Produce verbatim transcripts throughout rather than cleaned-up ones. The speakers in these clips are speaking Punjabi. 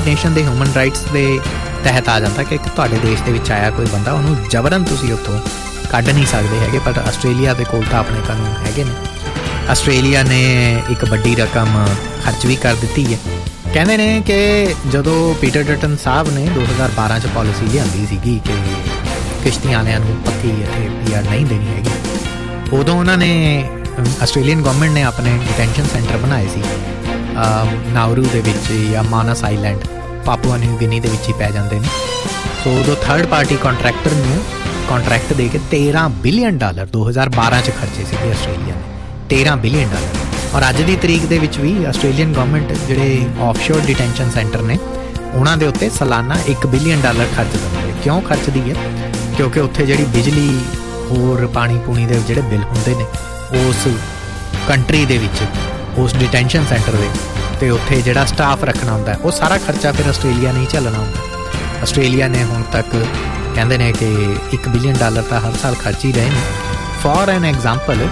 ਯੂਨਾਈਟਿਡ ਨੇਸ਼ਨ ਦੇ ਹਿਊਮਨ ਰਾਈਟਸ ਦੇ ਤਹਿਤ ਆ ਜਾਂਦਾ ਕਿ ਤੁਹਾਡੇ ਦੇਸ਼ ਦੇ ਵਿੱਚ ਆਇਆ ਕੋਈ ਬੰਦਾ, ਉਹਨੂੰ ਜਬਰਨ ਤੁਸੀਂ ਉੱਥੋਂ ਕੱਢ ਨਹੀਂ ਸਕਦੇ ਹੈਗੇ। ਪਰ ਆਸਟ੍ਰੇਲੀਆ ਦੇ ਕੋਲ ਤਾਂ ਆਪਣੇ ਕਾਨੂੰਨ ਹੈਗੇ ਨੇ। ਆਸਟ੍ਰੇਲੀਆ ਨੇ ਇੱਕ ਵੱਡੀ ਰਕਮ ਖਰਚ ਵੀ ਕਰ ਦਿੱਤੀ ਹੈ। ਕਹਿੰਦੇ ਨੇ ਕਿ ਜਦੋਂ ਪੀਟਰ ਡਟਨ ਸਾਹਿਬ ਨੇ ਦੋ ਹਜ਼ਾਰ ਬਾਰਾਂ 'ਚ ਪਾਲਿਸੀ ਲਿਆਂਦੀ ਸੀਗੀ ਕਿ ਕਿਸ਼ਤੀਆਂ ਵਾਲਿਆਂ ਨੂੰ ਪੱਕੀ ਇੱਥੇ ਪੀ ਆਰ ਨਹੀਂ ਦੇਣੀ ਹੈਗੀ, ਉਦੋਂ ਉਹਨਾਂ ਨੇ ਆਸਟ੍ਰੇਲੀਅਨ ਗੌਰਮੈਂਟ ਨੇ ਆਪਣੇ ਡਿਟੈਂਸ਼ਨ ਸੈਂਟਰ ਬਣਾਏ ਸੀ ਨਾਊਰੂ ਦੇ ਵਿੱਚ ਜਾਂ ਮਾਨਸ ਆਈਲੈਂਡ, ਪਾਪੂਆ ਨਿਊ ਗਿਨੀ ਦੇ ਵਿੱਚ ਹੀ ਪੈ ਜਾਂਦੇ ਨੇ। ਸੋ ਉਦੋਂ ਥਰਡ ਪਾਰਟੀ ਕੰਟਰੈਕਟਰ ਨੂੰ ਕੰਟਰੈਕਟ ਦੇ ਕੇ ਤੇਰ੍ਹਾਂ ਬਿਲੀਅਨ ਡਾਲਰ ਦੋ ਹਜ਼ਾਰ ਬਾਰਾਂ 'ਚ ਖਰਚੇ ਸੀਗੇ ਆਸਟ੍ਰੇਲੀਆ ਨੇ, ਤੇਰ੍ਹਾਂ ਬਿਲੀਅਨ ਡਾਲਰ। ਔਰ ਅੱਜ ਦੀ ਤਰੀਕ ਦੇ ਵਿੱਚ ਵੀ ਆਸਟ੍ਰੇਲੀਅਨ ਗੌਰਮੈਂਟ ਜਿਹੜੇ ਆਫਸ਼ੋਰ ਡਿਟੈਂਸ਼ਨ ਸੈਂਟਰ ਨੇ ਉਹਨਾਂ ਦੇ ਉੱਤੇ ਸਾਲਾਨਾ ਇੱਕ ਬਿਲੀਅਨ ਡਾਲਰ ਖਰਚ ਦਿੰਦੀ ਹੈ। ਕਿਉਂ ਖਰਚਦੀ ਹੈ? ਕਿਉਂਕਿ ਉੱਥੇ ਜਿਹੜੀ ਬਿਜਲੀ ਹੋਰ ਪਾਣੀ ਪੂਣੀ ਦੇ ਜਿਹੜੇ ਬਿੱਲ ਹੁੰਦੇ ਨੇ ਉਸ ਕੰਟਰੀ ਦੇ ਵਿੱਚ, ਉਸ ਡਿਟੈਂਸ਼ਨ ਸੈਂਟਰ ਦੇ, ਅਤੇ ਉੱਥੇ ਜਿਹੜਾ ਸਟਾਫ ਰੱਖਣਾ ਹੁੰਦਾ ਉਹ ਸਾਰਾ ਖਰਚਾ ਫਿਰ ਆਸਟ੍ਰੇਲੀਆ ਨਹੀਂ ਝੱਲਣਾ ਹੁੰਦਾ। ਆਸਟ੍ਰੇਲੀਆ ਨੇ ਹੁਣ ਤੱਕ ਕਹਿੰਦੇ ਨੇ ਕਿ ਇੱਕ ਬਿਲੀਅਨ ਡਾਲਰ ਤਾਂ ਹਰ ਸਾਲ ਖਰਚ ਹੀ ਰਹੇ ਨੇ। ਫੋਰ ਐਨ ਐਗਜ਼ਾਮਪਲ,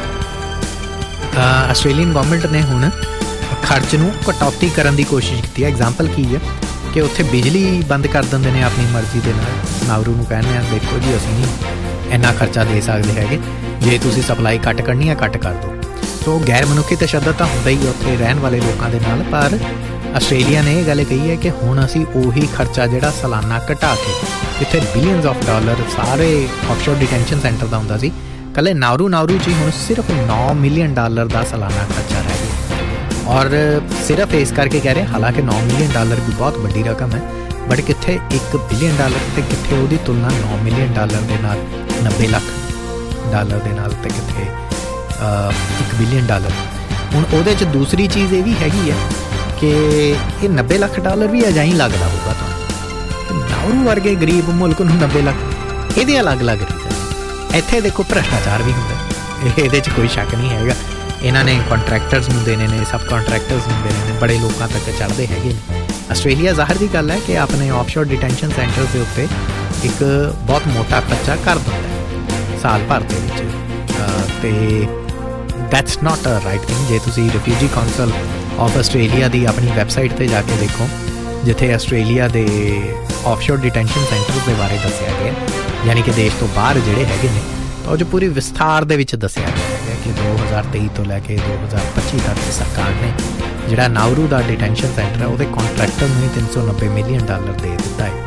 ਆਸਟ੍ਰੇਲੀਅਨ ਗੌਰਮੈਂਟ ਨੇ ਹੁਣ ਖਰਚ ਨੂੰ ਕਟੌਤੀ ਕਰਨ ਦੀ ਕੋਸ਼ਿਸ਼ ਕੀਤੀ ਹੈ। ਐਗਜ਼ਾਮਪਲ ਕੀ ਹੈ ਕਿ ਉੱਥੇ ਬਿਜਲੀ ਬੰਦ ਕਰ ਦਿੰਦੇ ਨੇ ਆਪਣੀ ਮਰਜ਼ੀ ਦੇ ਨਾਲ। ਨਾਊਰੂ ਨੂੰ ਕਹਿੰਦੇ ਆ ਦੇਖੋ ਜੀ ਅਸੀਂ ਨਹੀਂ ਇੰਨਾ ਖਰਚਾ ਦੇ ਸਕਦੇ ਹੈਗੇ, ਜੇ ਤੁਸੀਂ ਸਪਲਾਈ ਘੱਟ ਕਰਨੀ ਹੈ ਘੱਟ ਕਰ ਦਿਓ। ਸੋ ਗੈਰ ਮਨੁੱਖੀ ਤਸ਼ੱਦਦ ਤਾਂ ਹੁੰਦਾ ਹੀ ਉੱਥੇ ਰਹਿਣ ਵਾਲੇ ਲੋਕਾਂ ਦੇ ਨਾਲ। ਪਰ ਆਸਟ੍ਰੇਲੀਆ ਨੇ ਇਹ ਗੱਲ ਕਹੀ ਹੈ ਕਿ ਹੁਣ ਅਸੀਂ ਉਹੀ ਖਰਚਾ ਜਿਹੜਾ ਸਾਲਾਨਾ ਘਟਾ ਕੇ, ਜਿੱਥੇ ਬਿਲੀਅਨਸ ਆਫ ਡਾਲਰ ਸਾਰੇ ਆਫਸ਼ੋਰ ਡਿਟੈਂਸ਼ਨ ਸੈਂਟਰ ਦਾ ਹੁੰਦਾ ਸੀ, ਇਕੱਲੇ ਨਾਊਰੂ ਨਾਊਰੂ 'ਚ ਹੀ ਹੁਣ ਸਿਰਫ ਨੌ ਮਿਲੀਅਨ ਡਾਲਰ ਦਾ ਸਾਲਾਨਾ ਖਰਚਾ ਰਹਿ ਗਿਆ। ਔਰ ਸਿਰਫ ਇਸ ਕਰਕੇ ਕਹਿ ਰਹੇ, ਹਾਲਾਂਕਿ ਨੌ ਮਿਲੀਅਨ ਡਾਲਰ ਵੀ ਬਹੁਤ ਵੱਡੀ ਰਕਮ ਹੈ, ਬਟ ਕਿੱਥੇ ਇੱਕ ਬਿਲੀਅਨ ਡਾਲਰ ਅਤੇ ਕਿੱਥੇ ਉਹਦੀ ਤੁਲਨਾ ਨੌ ਮਿਲੀਅਨ ਡਾਲਰ ਦੇ ਨਾਲ, ਨੱਬੇ ਲੱਖ ਡਾਲਰ ਦੇ ਨਾਲ, ਅਤੇ ਕਿੱਥੇ ਇੱਕ ਬਿਲੀਅਨ ਡਾਲਰ। ਹੁਣ ਉਹਦੇ 'ਚ ਦੂਸਰੀ ਚੀਜ਼ ਇਹ ਵੀ ਹੈਗੀ ਹੈ ਕਿ ਇਹ ਨੱਬੇ ਲੱਖ ਡਾਲਰ ਵੀ ਅਜਾ ਹੀ ਲੱਗਦਾ ਹੋਊਗਾ ਤੁਹਾਨੂੰ। ਨਾਊਰੂ ਵਰਗੇ ਗਰੀਬ ਮੁਲਕ ਨੂੰ ਨੱਬੇ ਲੱਖ, ਇਹਦੇ ਅਲੱਗ-ਅਲੱਗ ਰੀਜ਼ਨ। ਇੱਥੇ ਦੇਖੋ ਭ੍ਰਿਸ਼ਟਾਚਾਰ ਵੀ ਹੁੰਦਾ, ਇਹਦੇ 'ਚ ਕੋਈ ਸ਼ੱਕ ਨਹੀਂ ਹੈਗਾ। ਇਹਨਾਂ ਨੇ ਕੰਟਰੈਕਟਰਸ ਨੂੰ ਦੇਣੇ ਨੇ, ਸਬ ਕੰਟਰੈਕਟਰਸ ਨੂੰ ਦੇਣੇ ਨੇ, ਬੜੇ ਲੋਕਾਂ ਤੱਕ ਚੜ੍ਹਦੇ ਹੈਗੇ ਨੇ। ਆਸਟ੍ਰੇਲੀਆ ਜ਼ਾਹਰ ਦੀ ਗੱਲ ਹੈ ਕਿ ਆਪਣੇ ਆਫਸ਼ੋਰ ਡਿਟੈਂਸ਼ਨ ਸੈਂਟਰ ਦੇ ਉੱਤੇ ਇੱਕ ਬਹੁਤ ਮੋਟਾ ਖਰਚਾ ਕਰ ਦਿੰਦਾ ਹੈ ਸਾਲ ਭਰ ਦੇ ਵਿੱਚ, ਅਤੇ that's not a right thing. ਜੇ ਤੁਸੀਂ ਰਿਫਿਊਜੀ ਕਾਉਂਸਲ ਆਫ ਆਸਟ੍ਰੇਲੀਆ ਦੀ ਆਪਣੀ ਵੈਬਸਾਈਟ 'ਤੇ ਜਾ ਕੇ ਦੇਖੋ, ਜਿੱਥੇ ਆਸਟ੍ਰੇਲੀਆ ਦੇ ਆਫਸ਼ੋਰ ਡਿਟੈਂਸ਼ਨ ਸੈਂਟਰ ਦੇ ਬਾਰੇ ਦੱਸਿਆ ਗਿਆ, ਯਾਨੀ ਕਿ ਦੇਸ਼ ਤੋਂ ਬਾਹਰ ਜਿਹੜੇ ਹੈਗੇ ਨੇ, ਤਾਂ ਉਹ 'ਚ ਪੂਰੀ ਵਿਸਥਾਰ ਦੇ ਵਿੱਚ ਦੱਸਿਆ ਗਿਆ ਹੈਗਾ ਕਿ ਦੋ ਹਜ਼ਾਰ ਤੇਈ ਤੋਂ ਲੈ ਕੇ ਦੋ ਹਜ਼ਾਰ ਪੱਚੀ ਤੱਕ ਸਰਕਾਰ ਨੇ ਜਿਹੜਾ ਨਾਊਰੂ ਦਾ ਡਿਟੈਂਸ਼ਨ ਸੈਂਟਰ ਹੈ ਉਹਦੇ ਕੰਟਰੈਕਟਰ ਨੂੰ ਤਿੰਨ ਸੌ ਨੱਬੇ ਮਿਲੀਅਨ ਡਾਲਰ ਦੇ ਦਿੱਤਾ ਹੈ।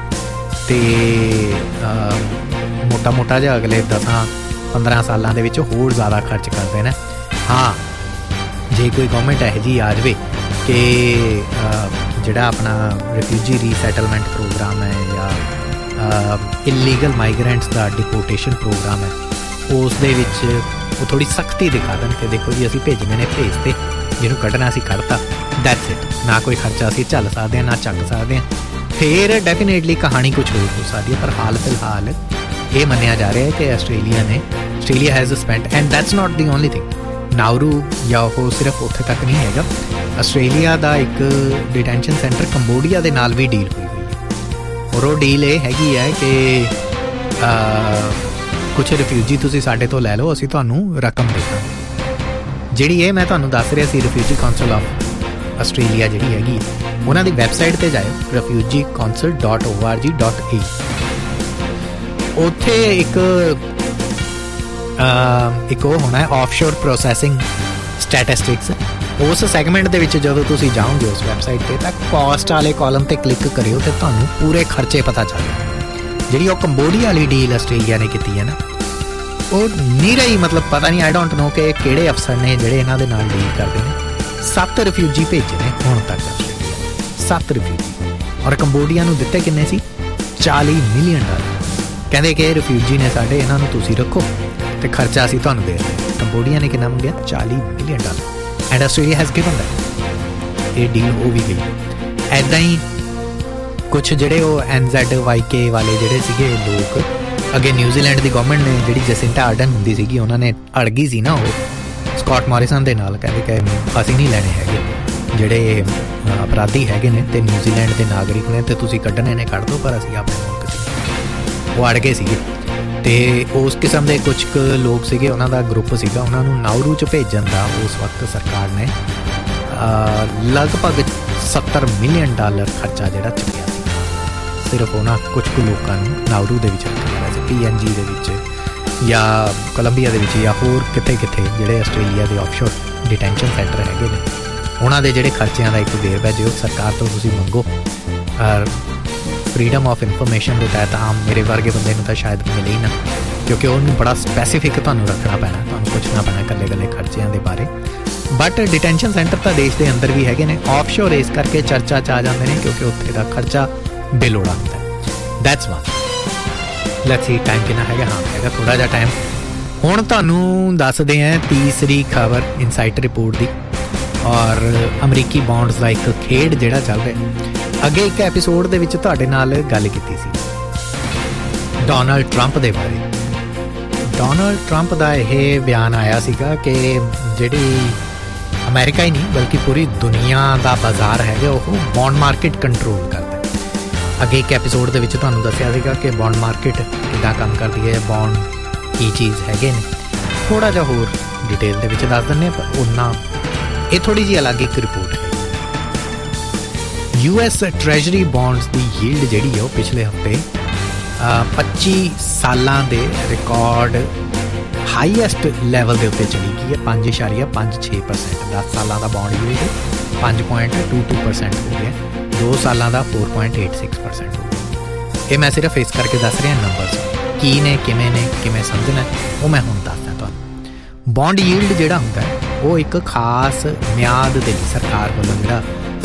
ਅਤੇ ਮੋਟਾ ਮੋਟਾ ਜਿਹਾ ਅਗਲੇ ਦਸਾਂ ਪੰਦਰਾਂ ਸਾਲਾਂ ਦੇ ਵਿੱਚ ਹੋਰ ਜ਼ਿਆਦਾ ਖਰਚ ਕਰਦੇ ਨੇ। ਹਾਂ, ਜੇ ਕੋਈ ਗੌਰਮੈਂਟ ਇਹੋ ਜਿਹੀ ਆ ਜਾਵੇ ਕਿ ਜਿਹੜਾ ਆਪਣਾ ਰਿਫਿਊਜੀ ਰੀਸੈਟਲਮੈਂਟ ਪ੍ਰੋਗਰਾਮ ਹੈ ਜਾਂ ਇਲੀਗਲ ਮਾਈਗਰੈਂਟਸ ਦਾ ਡਿਪੋਰਟੇਸ਼ਨ ਪ੍ਰੋਗਰਾਮ ਹੈ, ਉਸ ਦੇ ਵਿੱਚ ਉਹ ਥੋੜ੍ਹੀ ਸਖਤੀ ਦਿਖਾ ਦੇਣ ਕਿ ਦੇਖੋ ਜੀ ਅਸੀਂ ਭੇਜਣੇ ਨੇ ਭੇਜਤੇ, ਜਿਹਨੂੰ ਕੱਢਣਾ ਅਸੀਂ ਕੱਢਤਾ, ਦੈਟਸ ਇਟ। ਨਾ ਕੋਈ ਖਰਚਾ ਅਸੀਂ ਝੱਲ ਸਕਦੇ ਹਾਂ, ਨਾ ਚੱਕ ਸਕਦੇ ਹਾਂ, ਫਿਰ ਡੈਫੀਨੇਟਲੀ ਕਹਾਣੀ ਕੁਛ ਹੋਰ ਹੋ ਸਕਦੀ ਹੈ। ਪਰ ਹਾਲ ਫਿਲਹਾਲ ਇਹ ਮੰਨਿਆ ਜਾ ਰਿਹਾ ਹੈ ਕਿ ਆਸਟ੍ਰੇਲੀਆ ਨੇ Australia has spent, and that's not the only thing. ਨਾਊਰੂ ਜਾਂ ਉਹ ਸਿਰਫ ਉੱਥੇ ਤੱਕ ਨਹੀਂ ਹੈਗਾ, ਆਸਟ੍ਰੇਲੀਆ ਦਾ ਇੱਕ ਡਿਟੈਂਸ਼ਨ ਸੈਂਟਰ ਕੰਬੋਡੀਆ ਦੇ ਨਾਲ ਵੀ ਡੀਲ ਹੋਈ ਹੋਈ ਹੈ। ਔਰ ਉਹ ਡੀਲ ਇਹ ਹੈਗੀ ਹੈ ਕਿ ਕੁਛ ਰਿਫਿਊਜੀ ਤੁਸੀਂ ਸਾਡੇ ਤੋਂ ਲੈ ਲਓ, ਅਸੀਂ ਤੁਹਾਨੂੰ ਰਕਮ ਦੇਵਾਂਗੇ। ਜਿਹੜੀ ਇਹ ਮੈਂ ਤੁਹਾਨੂੰ ਦੱਸ ਰਿਹਾ ਸੀ, ਰਿਫਿਊਜੀ ਕਾਉਂਸਲ ਆਫ ਆਸਟ੍ਰੇਲੀਆ ਜਿਹੜੀ ਹੈਗੀ, ਉਹਨਾਂ ਦੀ ਵੈਬਸਾਈਟ 'ਤੇ ਜਾਇਓ, refugee council dot O R ਜੀ ਡੋਟ ਏ। ਉੱਥੇ ਇੱਕ ਇੱਕ ਉਹ ਹੋਣਾ ਹੈ ਆਫਸ਼ੋਰ ਪ੍ਰੋਸੈਸਿੰਗ ਸਟੈਟਿਸਟਿਕਸ। ਉਸ ਸੈਗਮੈਂਟ ਦੇ ਵਿੱਚ ਜਦੋਂ ਤੁਸੀਂ ਜਾਓਗੇ ਉਸ ਵੈਬਸਾਈਟ 'ਤੇ, ਤਾਂ ਕੋਸਟ ਵਾਲੇ ਕਾਲਮ 'ਤੇ ਕਲਿੱਕ ਕਰਿਓ ਅਤੇ ਤੁਹਾਨੂੰ ਪੂਰੇ ਖਰਚੇ ਪਤਾ ਚੱਲ ਜਾਣ। ਜਿਹੜੀ ਉਹ ਕੰਬੋਡੀਆ ਵਾਲੀ ਡੀਲ ਆਸਟ੍ਰੇਲੀਆ ਨੇ ਕੀਤੀ ਹੈ ਨਾ, ਉਹ ਨੀਰਾ ਹੀ ਮਤਲਬ ਪਤਾ ਨਹੀਂ, ਆਈ ਡੋਂਟ ਨੋ ਕਿ ਕਿਹੜੇ ਅਫਸਰ ਨੇ ਜਿਹੜੇ ਇਹਨਾਂ ਦੇ ਨਾਲ ਡੀਲ ਕਰਦੇ ਨੇ। ਸੱਤ ਰਿਫਿਊਜੀ ਭੇਜੇ ਨੇ ਹੁਣ ਤੱਕ ਆਸਟ੍ਰੇਲੀਆ, ਸੱਤ ਰਿਫਿਊਜੀ। ਔਰ ਕੰਬੋਡੀਆ ਨੂੰ ਦਿੱਤੇ ਕਿੰਨੇ ਸੀ? ਚਾਲੀ ਮਿਲੀਅਨ ਡਾਲਰ। ਕਹਿੰਦੇ ਕਿ ਰਿਫਿਊਜੀ ਨੇ ਸਾਡੇ, ਇਹਨਾਂ ਨੂੰ ਤੁਸੀਂ ਰੱਖੋ ਅਤੇ ਖਰਚਾ ਅਸੀਂ ਤੁਹਾਨੂੰ ਦੇ ਰਹੇ। ਕੰਬੋਡੀਆ ਨੇ ਕਿੰਨਾ ਮੰਗਿਆ? ਚਾਲੀ million dollar. And Australia has given that. ਇਹ ਡੀਲ ਹੋ ਵੀ ਗਈ। ਇੱਦਾਂ ਹੀ ਕੁਛ ਜਿਹੜੇ ਉਹ ਐਨ ਜ਼ੈਡ ਵਾਈ ਕੇ ਵਾਲੇ ਜਿਹੜੇ ਸੀਗੇ ਲੋਕ, ਅੱਗੇ ਨਿਊਜ਼ੀਲੈਂਡ ਦੀ ਗੌਰਮੈਂਟ ਨੇ ਜਿਹੜੀ ਜਸਿੰਟਾ ਆਰਡਨ ਹੁੰਦੀ ਸੀਗੀ, ਉਹਨਾਂ ਨੇ ਅੜ ਗਈ ਸੀ ਨਾ ਉਹ ਸਕਾਟ ਮੋਰਿਸਨ ਦੇ ਨਾਲ, ਕਹਿੰਦੇ ਕਿ ਅਸੀਂ ਨਹੀਂ ਲੈਣੇ ਹੈਗੇ ਜਿਹੜੇ ਅਪਰਾਧੀ ਹੈਗੇ ਨੇ ਅਤੇ ਨਿਊਜ਼ੀਲੈਂਡ ਦੇ ਨਾਗਰਿਕ ਨੇ, ਅਤੇ ਤੁਸੀਂ ਕੱਢਣੇ ਨੇ ਕੱਢ ਦਿਓ, ਪਰ ਅਸੀਂ ਆਪਣੇ ਮੁਲਕ 'ਚ। ਉਹ ਅੜ ਗਏ ਸੀਗੇ। ਅਤੇ ਉਸ ਕਿਸਮ ਦੇ ਕੁਛ ਕੁ ਲੋਕ ਸੀਗੇ, ਉਹਨਾਂ ਦਾ ਗਰੁੱਪ ਸੀਗਾ, ਉਹਨਾਂ ਨੂੰ ਨਾਊਰੂ 'ਚ ਭੇਜਣ ਦਾ ਉਸ ਵਕਤ ਸਰਕਾਰ ਨੇ ਲਗਭਗ ਸੱਤਰ ਮਿਲੀਅਨ ਡਾਲਰ ਖਰਚਾ ਜਿਹੜਾ ਚੁੱਕਿਆ ਸੀ ਸਿਰਫ ਉਹਨਾਂ ਕੁਝ ਕੁ ਲੋਕਾਂ ਨੂੰ ਨਾਊਰੂ ਦੇ ਵਿੱਚ ਰੱਖਿਆ ਗਿਆ ਸੀ, ਪੀ ਐਨ ਜੀ ਦੇ ਵਿੱਚ ਜਾਂ ਕੋਲੰਬੀਆ ਦੇ ਵਿੱਚ ਜਾਂ ਹੋਰ ਕਿਤੇ ਕਿਤੇ ਜਿਹੜੇ ਆਸਟ੍ਰੇਲੀਆ ਦੇ ਆਫਸ਼ੋਰ ਡਿਟੈਂਸ਼ਨ ਸੈਂਟਰ ਹੈਗੇ ਨੇ ਉਹਨਾਂ ਦੇ ਜਿਹੜੇ ਖਰਚਿਆਂ ਦਾ ਇੱਕ ਵੇਰਵਾ ਜੋ ਸਰਕਾਰ ਤੋਂ ਤੁਸੀਂ ਮੰਗੋ। ਔਰ ਫਰੀਡਮ ਆਫ ਇਨਫੋਰਮੇਸ਼ਨ ਦੇ ਤਹਿਤ ਆਮ ਮੇਰੇ ਵਰਗੇ ਬੰਦੇ ਨੂੰ ਤਾਂ ਸ਼ਾਇਦ ਮਿਲੇ ਹੀ ਨਾ, ਕਿਉਂਕਿ ਉਹਨੂੰ ਬੜਾ ਸਪੈਸੀਫਿਕ ਤੁਹਾਨੂੰ ਰੱਖਣਾ ਪੈਣਾ, ਤੁਹਾਨੂੰ ਪੁੱਛਣਾ ਪੈਣਾ ਇਕੱਲੇ ਇਕੱਲੇ ਖਰਚਿਆਂ ਦੇ ਬਾਰੇ। ਬਟ ਡਿਟੈਂਸ਼ਨ ਸੈਂਟਰ ਤਾਂ ਦੇਸ਼ ਦੇ ਅੰਦਰ ਵੀ ਹੈਗੇ ਨੇ, ਆਫਸ਼ੋਰ ਇਸ ਕਰਕੇ ਚਰਚਾ 'ਚ ਆ ਜਾਂਦੇ ਨੇ ਕਿਉਂਕਿ ਉੱਥੇ ਦਾ ਖਰਚਾ ਬੇਲੋੜਾ ਹੁੰਦਾ। That's one. Let's see time ਕਿੰਨਾ ਹੈਗਾ? ਹਾਂ ਹੈਗਾ ਥੋੜ੍ਹਾ ਜਿਹਾ ਟਾਈਮ। ਹੁਣ ਤੁਹਾਨੂੰ ਦੱਸਦੇ ਹਾਂ ਤੀਸਰੀ ਖਬਰ ਇਨਸਾਈਟ ਰਿਪੋਰਟ ਦੀ, ਔਰ ਅਮਰੀਕੀ ਬੌਂਡਸ ਦਾ ਇੱਕ ਖੇਡ ਜਿਹੜਾ ਚੱਲ ਰਿਹਾ। ਅੱਗੇ ਇੱਕ ਐਪੀਸੋਡ ਦੇ ਵਿੱਚ ਤੁਹਾਡੇ ਨਾਲ ਗੱਲ ਕੀਤੀ ਸੀ ਡੋਨਲਡ ਟਰੰਪ ਦੇ ਬਾਰੇ। ਡੋਨਲਡ ਟਰੰਪ ਦਾ ਇਹ ਬਿਆਨ ਆਇਆ ਸੀਗਾ ਕਿ ਜਿਹੜੀ ਅਮਰੀਕਾ ਹੀ ਨਹੀਂ ਬਲਕਿ ਪੂਰੀ ਦੁਨੀਆ ਦਾ ਬਾਜ਼ਾਰ ਹੈਗਾ ਉਹ ਬੌਂਡ ਮਾਰਕੀਟ ਕੰਟਰੋਲ ਕਰਦਾ। ਅੱਗੇ ਇੱਕ ਐਪੀਸੋਡ ਦੇ ਵਿੱਚ ਤੁਹਾਨੂੰ ਦੱਸਿਆ ਸੀਗਾ ਕਿ ਬੌਂਡ ਮਾਰਕੀਟ ਕਿੱਦਾਂ ਕੰਮ ਕਰਦੀ ਹੈ, ਬੌਂਡ ਕੀ ਚੀਜ਼ ਹੈਗੇ ਨੇ। ਥੋੜ੍ਹਾ ਜਿਹਾ ਹੋਰ ਡਿਟੇਲ ਦੇ ਵਿੱਚ ਦੱਸ ਦਿੰਦੇ ਹਾਂ, ਪਰ ਉਹਨਾਂ ਇਹ ਥੋੜ੍ਹੀ ਜਿਹੀ ਅਲੱਗ ਇੱਕ ਰਿਪੋਰਟ ਹੈ। ਯੂ ਐਸ ਟ੍ਰੈਜਰੀ ਬੌਂਡਸ ਦੀ ਯੀਲਡ ਜਿਹੜੀ ਹੈ ਉਹ ਪਿਛਲੇ ਹਫ਼ਤੇ ਪੱਚੀ ਸਾਲਾਂ ਦੇ ਰਿਕਾਰਡ ਹਾਈਐਸਟ ਲੈਵਲ ਦੇ ਉੱਤੇ ਚਲੀ ਗਈ ਹੈ। ਪੰਜ ਇਸ਼ਾਰੀਆ ਪੰਜ ਛੇ ਪਰਸੈਂਟ ਦਸ ਸਾਲਾਂ ਦਾ ਬੌਂਡ ਯੀਲਡ ਪੰਜ ਪੁਆਇੰਟ ਟੂ ਟੂ ਪਰਸੈਂਟ ਹੋ ਗਿਆ, ਦੋ ਸਾਲਾਂ ਦਾ four point eight six percent ਹੋ ਗਿਆ। ਇਹ ਮੈਂ ਸਿਰਫ ਇਸ ਕਰਕੇ ਦੱਸ ਰਿਹਾ ਨੰਬਰਸ ਕੀ ਨੇ, ਕਿਵੇਂ ਨੇ, ਕਿਵੇਂ ਸਮਝਣਾ ਉਹ ਮੈਂ ਹੁਣ ਦੱਸਦਾ ਤੁਹਾਨੂੰ। ਬੌਂਡ ਯੀਲਡ ਜਿਹੜਾ ਹੁੰਦਾ ਉਹ ਇੱਕ ਖਾਸ ਮਿਆਦ ਦੇ ਲਈ ਸਰਕਾਰ ਵੱਲੋਂ ਜਿਹੜਾ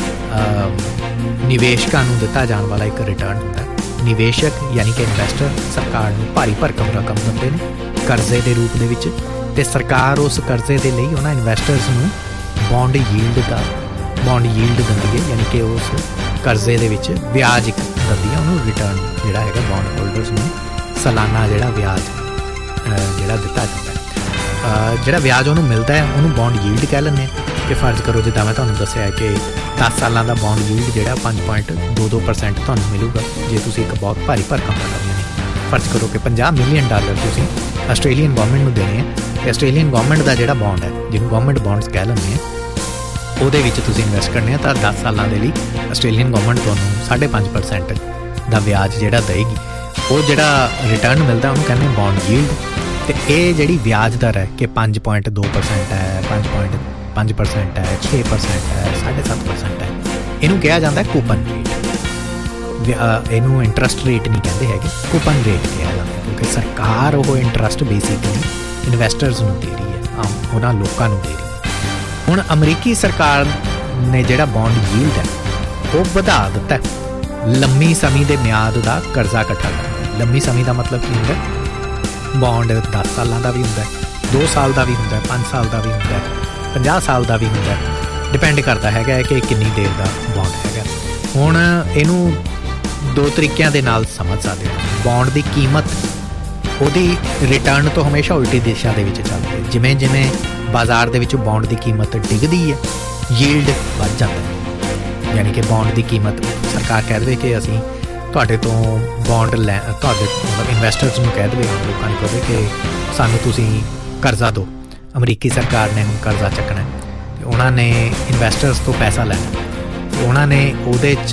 ਨਿਵੇਸ਼ਕਾਂ ਨੂੰ ਦਿੱਤਾ ਜਾਣ ਵਾਲਾ ਇੱਕ ਰਿਟਰਨ ਹੁੰਦਾ। ਨਿਵੇਸ਼ਕ ਯਾਨੀ ਕਿ ਇਨਵੈਸਟਰ ਸਰਕਾਰ ਨੂੰ ਭਾਰੀ ਭਰਕਮ ਰਕਮ ਦਿੰਦੇ ਨੇ ਕਰਜ਼ੇ ਦੇ ਰੂਪ ਦੇ ਵਿੱਚ, ਅਤੇ ਸਰਕਾਰ ਉਸ ਕਰਜ਼ੇ ਦੇ ਲਈ ਉਹਨਾਂ ਇਨਵੈਸਟਰਸ ਨੂੰ ਬੌਂਡ ਯੀਲਡ ਦਾ ਬੌਂਡ ਯੀਲਡ ਦਿੰਦੀ ਹੈ, ਯਾਨੀ ਕਿ ਉਸ ਕਰਜ਼ੇ ਦੇ ਵਿੱਚ ਵਿਆਜ ਇੱਕ ਦਿੰਦੀ ਹੈ ਉਹਨੂੰ ਰਿਟਰਨ ਜਿਹੜਾ ਹੈਗਾ ਬੌਂਡ ਹੋਲਡਰਸ ਨੂੰ ਸਾਲਾਨਾ ਜਿਹੜਾ ਵਿਆਜ ਜਿਹੜਾ ਦਿੱਤਾ ਜਾਂਦਾ ਹੈ। ਜਿਹੜਾ ਵਿਆਜ ਉਹਨੂੰ ਮਿਲਦਾ ਹੈ ਉਹਨੂੰ ਬੌਂਡ ਯੀਲਡ ਕਹਿ ਲੈਂਦੇ ਹਾਂ। ਕਿ ਫਰਜ਼ ਕਰੋ ਜਿੱਦਾਂ ਮੈਂ ਤੁਹਾਨੂੰ ਦੱਸਿਆ ਕਿ ਦਸ ਸਾਲਾਂ ਦਾ ਬੌਂਡ ਯੀਲਡ ਜਿਹੜਾ ਪੰਜ ਪੁਆਇੰਟ ਦੋ ਦੋ ਪਰਸੈਂਟ ਤੁਹਾਨੂੰ ਮਿਲੂਗਾ ਜੇ ਤੁਸੀਂ ਇੱਕ ਬਹੁਤ ਭਾਰੀ ਭਰਕਮ ਰਕਮ ਲੈਣੀ। ਫਰਜ਼ ਕਰੋ ਕਿ ਪੰਜਾਹ ਮਿਲੀਅਨ ਡਾਲਰ ਤੁਸੀਂ ਆਸਟ੍ਰੇਲੀਅਨ ਗੌਰਮੈਂਟ ਨੂੰ ਦੇਣੇ ਆ, ਅਤੇ ਆਸਟ੍ਰੇਲੀਅਨ ਗੌਰਮੈਂਟ ਦਾ ਜਿਹੜਾ ਬੌਂਡ ਹੈ ਜਿਹਨੂੰ ਗੌਰਮੈਂਟ ਬੌਂਡਸ ਕਹਿ ਲੈਂਦੇ ਆ ਉਹਦੇ ਵਿੱਚ ਤੁਸੀਂ ਇਨਵੈਸਟ ਕਰਨੇ ਆ, ਤਾਂ ਦਸ ਸਾਲਾਂ ਦੇ ਲਈ ਆਸਟ੍ਰੇਲੀਅਨ ਗੌਰਮੈਂਟ ਤੁਹਾਨੂੰ ਸਾਢੇ ਪੰਜ ਪਰਸੈਂਟ ਦਾ ਵਿਆਜ ਜਿਹੜਾ ਦੇਗੀ। ਉਹ ਜਿਹੜਾ ਰਿਟਰਨ ਮਿਲਦਾ ਉਹਨੂੰ ਕਹਿੰਦੇ ਬੌਂਡ ਯੀਲਡ। ਅਤੇ ਇਹ ਜਿਹੜੀ ਵਿਆਜ ਦਰ ਹੈ ਕਿ ਪੰਜ ਪੁਆਇੰਟ ਦੋ ਪਰਸੈਂਟ ਹੈ, ਪੰਜ ਪੁਆਇੰਟ ਪੰਜ ਪਰਸੈਂਟ ਹੈ, ਛੇ ਪਰਸੈਂਟ ਹੈ, ਸਾਢੇ ਸੱਤ ਪਰਸੈਂਟ ਹੈ, ਇਹਨੂੰ ਕਿਹਾ ਜਾਂਦਾ ਕੂਪਨ ਰੇਟ। ਇਹਨੂੰ ਇੰਟਰਸਟ ਰੇਟ ਨਹੀਂ ਕਹਿੰਦੇ ਹੈਗੇ, ਕੂਪਨ ਰੇਟ ਕਿਹਾ ਜਾਂਦਾ, ਕਿਉਂਕਿ ਸਰਕਾਰ ਉਹ ਇੰਟਰਸਟ ਬੇਸਿਕਲੀ ਇਨਵੈਸਟਰਸ ਨੂੰ ਦੇ ਰਹੀ ਹੈ, ਆਮ ਉਹਨਾਂ ਲੋਕਾਂ ਨੂੰ ਦੇ ਰਹੀ ਹੈ। ਹੁਣ ਅਮਰੀਕੀ ਸਰਕਾਰ ਨੇ ਜਿਹੜਾ ਬੌਂਡ ਯੀਲਡ ਹੈ ਉਹ ਵਧਾ ਦਿੱਤਾ ਲੰਮੀ ਸਮੇਂ ਦੇ ਮਿਆਦ ਦਾ ਕਰਜ਼ਾ ਇਕੱਠਾ ਕਰਨਾ। ਲੰਮੀ ਸਮੇਂ ਦਾ ਮਤਲਬ ਕੀ ਹੁੰਦਾ? ਬੌਂਡ ਦਸ ਸਾਲਾਂ ਦਾ ਵੀ ਹੁੰਦਾ, ਦੋ ਸਾਲ ਦਾ ਵੀ ਹੁੰਦਾ, ਪੰਜ ਸਾਲ ਦਾ ਵੀ ਹੁੰਦਾ, ਪੰਜਾਹ ਸਾਲ ਦਾ ਵੀ ਹੁੰਦਾ, ਡਿਪੈਂਡ ਕਰਦਾ ਹੈਗਾ ਕਿ ਕਿੰਨੀ ਦੇਰ ਦਾ ਬੌਂਡ ਹੈਗਾ। ਹੁਣ ਇਹਨੂੰ ਦੋ ਤਰੀਕਿਆਂ ਦੇ ਨਾਲ ਸਮਝ ਸਕਦੇ ਹੋ। ਬੌਂਡ ਦੀ ਕੀਮਤ ਉਹਦੀ ਰਿਟਰਨ ਤੋਂ ਹਮੇਸ਼ਾ ਉਲਟੀ ਦਿਸ਼ਾ ਦੇ ਵਿੱਚ ਚੱਲਦੀ ਹੈ। ਜਿਵੇਂ ਜਿਵੇਂ ਬਾਜ਼ਾਰ ਦੇ ਵਿੱਚ ਬੌਂਡ ਦੀ ਕੀਮਤ ਡਿੱਗਦੀ ਹੈ ਯੀਲਡ ਵੱਧ ਜਾਂਦਾ ਹੈ। ਯਾਨੀ ਕਿ ਬੌਂਡ ਦੀ ਕੀਮਤ ਸਰਕਾਰ ਕਹਿ ਦੇਵੇ ਕਿ ਅਸੀਂ ਤੁਹਾਡੇ ਤੋਂ ਬੌਂਡ ਲੈ ਤੁਹਾਡੇ ਮਤਲਬ ਇਨਵੈਸਟਰਸ ਨੂੰ ਕਹਿ ਦੇਵੇ, ਲੋਕਾਂ ਨੂੰ ਕਹੇ ਕਿ ਸਾਨੂੰ ਤੁਸੀਂ ਕਰਜ਼ਾ ਦਿਓ। ਅਮਰੀਕੀ ਸਰਕਾਰ ਨੇ ਹੁਣ ਕਰਜ਼ਾ ਚੱਕਣਾ ਅਤੇ ਉਹਨਾਂ ਨੇ ਇਨਵੈਸਟਰਸ ਤੋਂ ਪੈਸਾ ਲੈਣਾ ਅਤੇ ਉਹਨਾਂ ਨੇ ਉਹਦੇ 'ਚ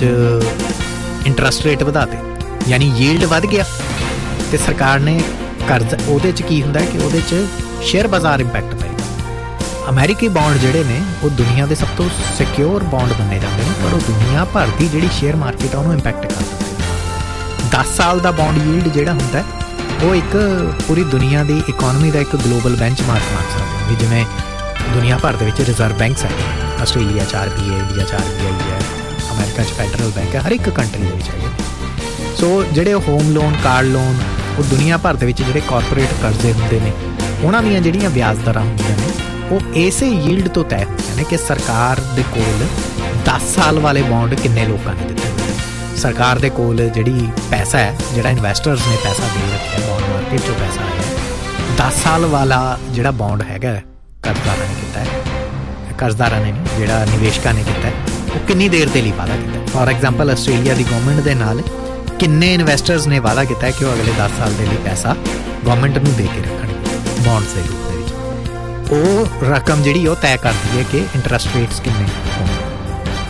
ਇੰਟਰਸਟ ਰੇਟ ਵਧਾ ਦਿੱਤੇ, ਯਾਨੀ ਯੀਲਡ ਵੱਧ ਗਿਆ ਅਤੇ ਸਰਕਾਰ ਨੇ ਕਰਜ਼ਾ ਉਹਦੇ 'ਚ ਕੀ ਹੁੰਦਾ ਕਿ ਉਹਦੇ 'ਚ ਸ਼ੇਅਰ ਬਾਜ਼ਾਰ ਇੰਪੈਕਟ ਪਏਗਾ। ਅਮਰੀਕੀ ਬੌਂਡ ਜਿਹੜੇ ਨੇ ਉਹ ਦੁਨੀਆ ਦੇ ਸਭ ਤੋਂ ਸਿਕਿਉਰ ਬੌਂਡ ਮੰਨੇ ਜਾਂਦੇ ਨੇ, ਪਰ ਉਹ ਦੁਨੀਆ ਭਰ ਦੀ ਜਿਹੜੀ ਸ਼ੇਅਰ ਮਾਰਕੀਟ ਆ ਉਹਨੂੰ ਇੰਪੈਕਟ ਕਰ ਦਿੰਦੇ ਨੇ। ਦਸ ਸਾਲ ਦਾ ਬੌਂਡ ਯੀਲਡ ਜਿਹੜਾ ਹੁੰਦਾ ਉਹ ਇੱਕ ਪੂਰੀ ਦੁਨੀਆ ਦੀ ਇਕੋਨਮੀ ਦਾ ਇੱਕ ਗਲੋਬਲ ਬੈਂਚਮਾਰਕ ਮੰਨ ਸਕਦੇ ਹੋ। ਜਿਵੇਂ ਦੁਨੀਆ ਭਰ ਦੇ ਵਿੱਚ ਰਿਜ਼ਰਵ ਬੈਂਕਸ ਹੈ, ਆਸਟ੍ਰੇਲੀਆ 'ਚ ਆਰ ਬੀ ਆਈ, ਇੰਡੀਆ 'ਚ ਆਰ ਬੀ ਆਈ ਹੈ, ਅਮਰੀਕਾ 'ਚ ਫੈਡਰਲ ਬੈਂਕ ਹੈ, ਹਰ ਇੱਕ ਕੰਟਰੀ ਦੇ ਵਿੱਚ ਹੈਗੇ। ਸੋ ਜਿਹੜੇ ਹੋਮ ਲੋਨ, ਕਾਰ ਲੋਨ, ਉਹ ਦੁਨੀਆ ਭਰ ਦੇ ਵਿੱਚ ਜਿਹੜੇ ਕਾਰਪੋਰੇਟ ਕਰਜ਼ੇ ਹੁੰਦੇ ਨੇ ਉਹਨਾਂ ਦੀਆਂ ਜਿਹੜੀਆਂ ਵਿਆਜ ਦਰਾਂ ਹੁੰਦੀਆਂ ਨੇ ਉਹ ਇਸੇ ਯੀਲਡ ਤੋਂ ਤੈਅ ਹੁੰਦੀਆਂ ਨੇ ਕਿ ਸਰਕਾਰ ਦੇ ਕੋਲ ਦਸ ਸਾਲ ਵਾਲੇ ਬੌਂਡ ਕਿੰਨੇ ਲੋਕਾਂ ਨੇ ਦਿੱਤੇ ਹੋਏ ਨੇ। ਸਰਕਾਰ ਦੇ ਕੋਲ ਜਿਹੜੀ ਪੈਸਾ ਹੈ, ਜਿਹੜਾ ਇਨਵੈਸਟਰਸ ਨੇ ਪੈਸਾ ਦੇ ਰੱਖਿਆ ਬੌਂਡ ਮਾਰਕੀਟ 'ਚੋਂ ਪੈਸਾ ਆਇਆ, ਦਸ ਸਾਲ ਵਾਲਾ ਜਿਹੜਾ ਬੌਂਡ ਹੈਗਾ ਕਰਜ਼ਦਾਰਾਂ ਨੇ ਕੀਤਾ ਹੈ, ਕਰਜ਼ਦਾਰਾਂ ਨੇ ਨਹੀਂ ਜਿਹੜਾ ਨਿਵੇਸ਼ਕਾਂ ਨੇ ਕੀਤਾ ਉਹ ਕਿੰਨੀ ਦੇਰ ਦੇ ਲਈ ਵਾਅਦਾ ਕੀਤਾ। For example Australia the government ਦੇ ਨਾਲ ਕਿੰਨੇ ਇਨਵੈਸਟਰਸ ਨੇ ਵਾਅਦਾ ਕੀਤਾ ਕਿ ਉਹ ਅਗਲੇ ਦਸ ਸਾਲ ਦੇ ਲਈ ਪੈਸਾ ਗੌਰਮੈਂਟ ਨੂੰ ਦੇ ਕੇ ਰੱਖਣਗੇ ਬੌਂਡਸ ਦੇ ਰੂਪ ਦੇ ਵਿੱਚ। ਉਹ ਰਕਮ ਜਿਹੜੀ ਉਹ ਤੈਅ ਕਰਦੀ ਹੈ ਕਿ ਇੰਟਰਸਟ ਰੇਟਸ ਕਿੰਨੇ ਹੋਣ।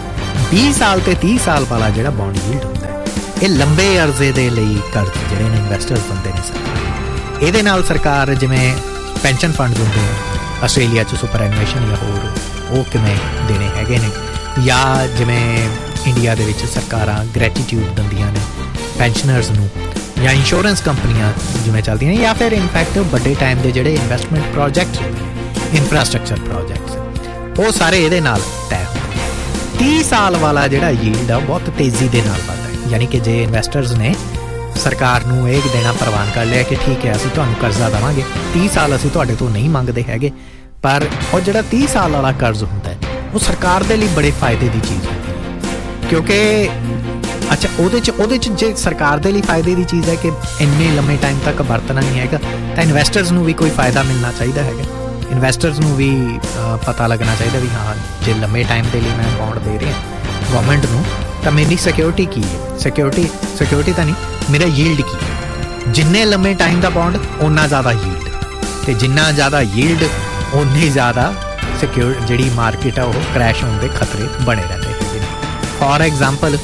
ਵੀਹ ਸਾਲ ਤੇ तीस ਸਾਲ ਵਾਲਾ ਜਿਹੜਾ ਬੌਂਡ ਯੀਲਡ ਹੁੰਦਾ ਇਹ ਲੰਬੇ ਅਰਜ਼ੇ ਦੇ ਲਈ ਕਰਜ਼ ਜਿਹੜੇ ਨੇ ਇਨਵੈਸਟਰਸ ਦਿੰਦੇ ਨੇ ਸਰਕਾਰ। ਇਹਦੇ ਨਾਲ ਸਰਕਾਰ ਜਿਵੇਂ ਪੈਨਸ਼ਨ ਫੰਡ ਹੁੰਦੇ ਨੇ ਆਸਟ੍ਰੇਲੀਆ 'ਚ ਸੁਪਰਐਨੂਏਸ਼ਨ ਜਾਂ ਹੋਰ ਉਹ ਕਿਵੇਂ ਦੇਣੇ ਹੈਗੇ ਨੇ, ਜਾਂ ਜਿਵੇਂ ਇੰਡੀਆ ਦੇ ਵਿੱਚ ਸਰਕਾਰਾਂ ਗ੍ਰੈਟੀਟਿਊਡ ਦਿੰਦੀਆਂ ਨੇ ਪੈਨਸ਼ਨਰਸ ਨੂੰ, ਜਾਂ ਇੰਸ਼ੋਰੈਂਸ ਕੰਪਨੀਆਂ ਜਿਵੇਂ ਚੱਲਦੀਆਂ ਨੇ, ਜਾਂ ਫਿਰ ਇਨਫੈਕਟ ਵੱਡੇ ਟਾਈਮ ਦੇ ਜਿਹੜੇ ਇਨਵੈਸਟਮੈਂਟ ਪ੍ਰੋਜੈਕਟਸ ਹੁੰਦੇ ਇਨਫਰਾਸਟਰਕਚਰ ਪ੍ਰੋਜੈਕਟਸ ਉਹ ਸਾਰੇ ਇਹਦੇ ਨਾਲ ਤੈਅ ਹੁੰਦੇ। तीस ਸਾਲ ਵਾਲਾ ਜਿਹੜਾ ਯੀਲਡ ਆ ਬਹੁਤ ਤੇਜ਼ੀ ਦੇ ਨਾਲ ਵੱਧਦਾ ਹੈ, ਯਾਨੀ ਕਿ ਜੇ ਇਨਵੈਸਟਰਸ ਨੇ ਸਰਕਾਰ ਨੂੰ ਇਹ ਦੇਣਾ ਪ੍ਰਵਾਨ ਕਰ ਲਿਆ ਕਿ ਠੀਕ ਹੈ ਅਸੀਂ ਤੁਹਾਨੂੰ ਕਰਜ਼ਾ ਦੇਵਾਂਗੇ, तीस ਸਾਲ ਅਸੀਂ ਤੁਹਾਡੇ ਤੋਂ ਨਹੀਂ ਮੰਗਦੇ ਹੈਗੇ, ਪਰ ਉਹ ਜਿਹੜਾ तीस ਸਾਲ ਵਾਲਾ ਕਰਜ਼ ਹੁੰਦਾ ਹੈ ਉਹ ਸਰਕਾਰ ਦੇ ਲਈ ਬੜੇ ਫਾਇਦੇ ਦੀ ਚੀਜ਼ ਹੁੰਦੀ ਹੈ, ਕਿਉਂਕਿ ਅੱਛਾ ਉਹਦੇ 'ਚ ਉਹਦੇ 'ਚ ਜੇ ਸਰਕਾਰ ਦੇ ਲਈ ਫਾਇਦੇ ਦੀ ਚੀਜ਼ ਹੈ ਕਿ ਇੰਨੇ ਲੰਮੇ ਟਾਈਮ ਤੱਕ ਵਰਤਣਾ ਨਹੀਂ ਹੈਗਾ, ਤਾਂ ਇਨਵੈਸਟਰਸ ਨੂੰ ਵੀ ਕੋਈ ਫਾਇਦਾ ਮਿਲਣਾ ਚਾਹੀਦਾ ਹੈਗਾ। ਇਨਵੈਸਟਰਸ ਨੂੰ ਵੀ ਪਤਾ ਲੱਗਣਾ ਚਾਹੀਦਾ ਵੀ ਹਾਂ ਜੇ ਲੰਮੇ ਟਾਈਮ ਦੇ ਲਈ ਮੈਂ ਬੌਂਡ ਦੇ ਰਿਹਾ ਗਵਰਨਮੈਂਟ ਨੂੰ ਤਾਂ ਮੇਰੀ ਸਿਕਿਉਰਿਟੀ ਕੀ ਹੈ, ਸਿਕਿਉਰਿਟੀ ਸਿਕਿਉਰਿਟੀ ਤਾਂ ਨਹੀਂ, ਮੇਰਾ ਯੀਲਡ ਕੀ ਹੈ। ਜਿੰਨੇ ਲੰਮੇ ਟਾਈਮ ਦਾ ਬੌਂਡ ਓਨਾ ਜ਼ਿਆਦਾ ਯੀਲਡ, ਅਤੇ ਜਿੰਨਾ ਜ਼ਿਆਦਾ ਯੀਲਡ ਓਨੀ ਜ਼ਿਆਦਾ ਸਿਕਿਉਰ ਜਿਹੜੀ ਮਾਰਕੀਟ ਆ ਉਹ ਕਰੈਸ਼ ਹੋਣ ਦੇ ਖਤਰੇ ਬਣੇ ਰਹਿੰਦੇ ਹੈਗੇ ਨੇ। ਫੋਰ ਐਗਜ਼ਾਮਪਲ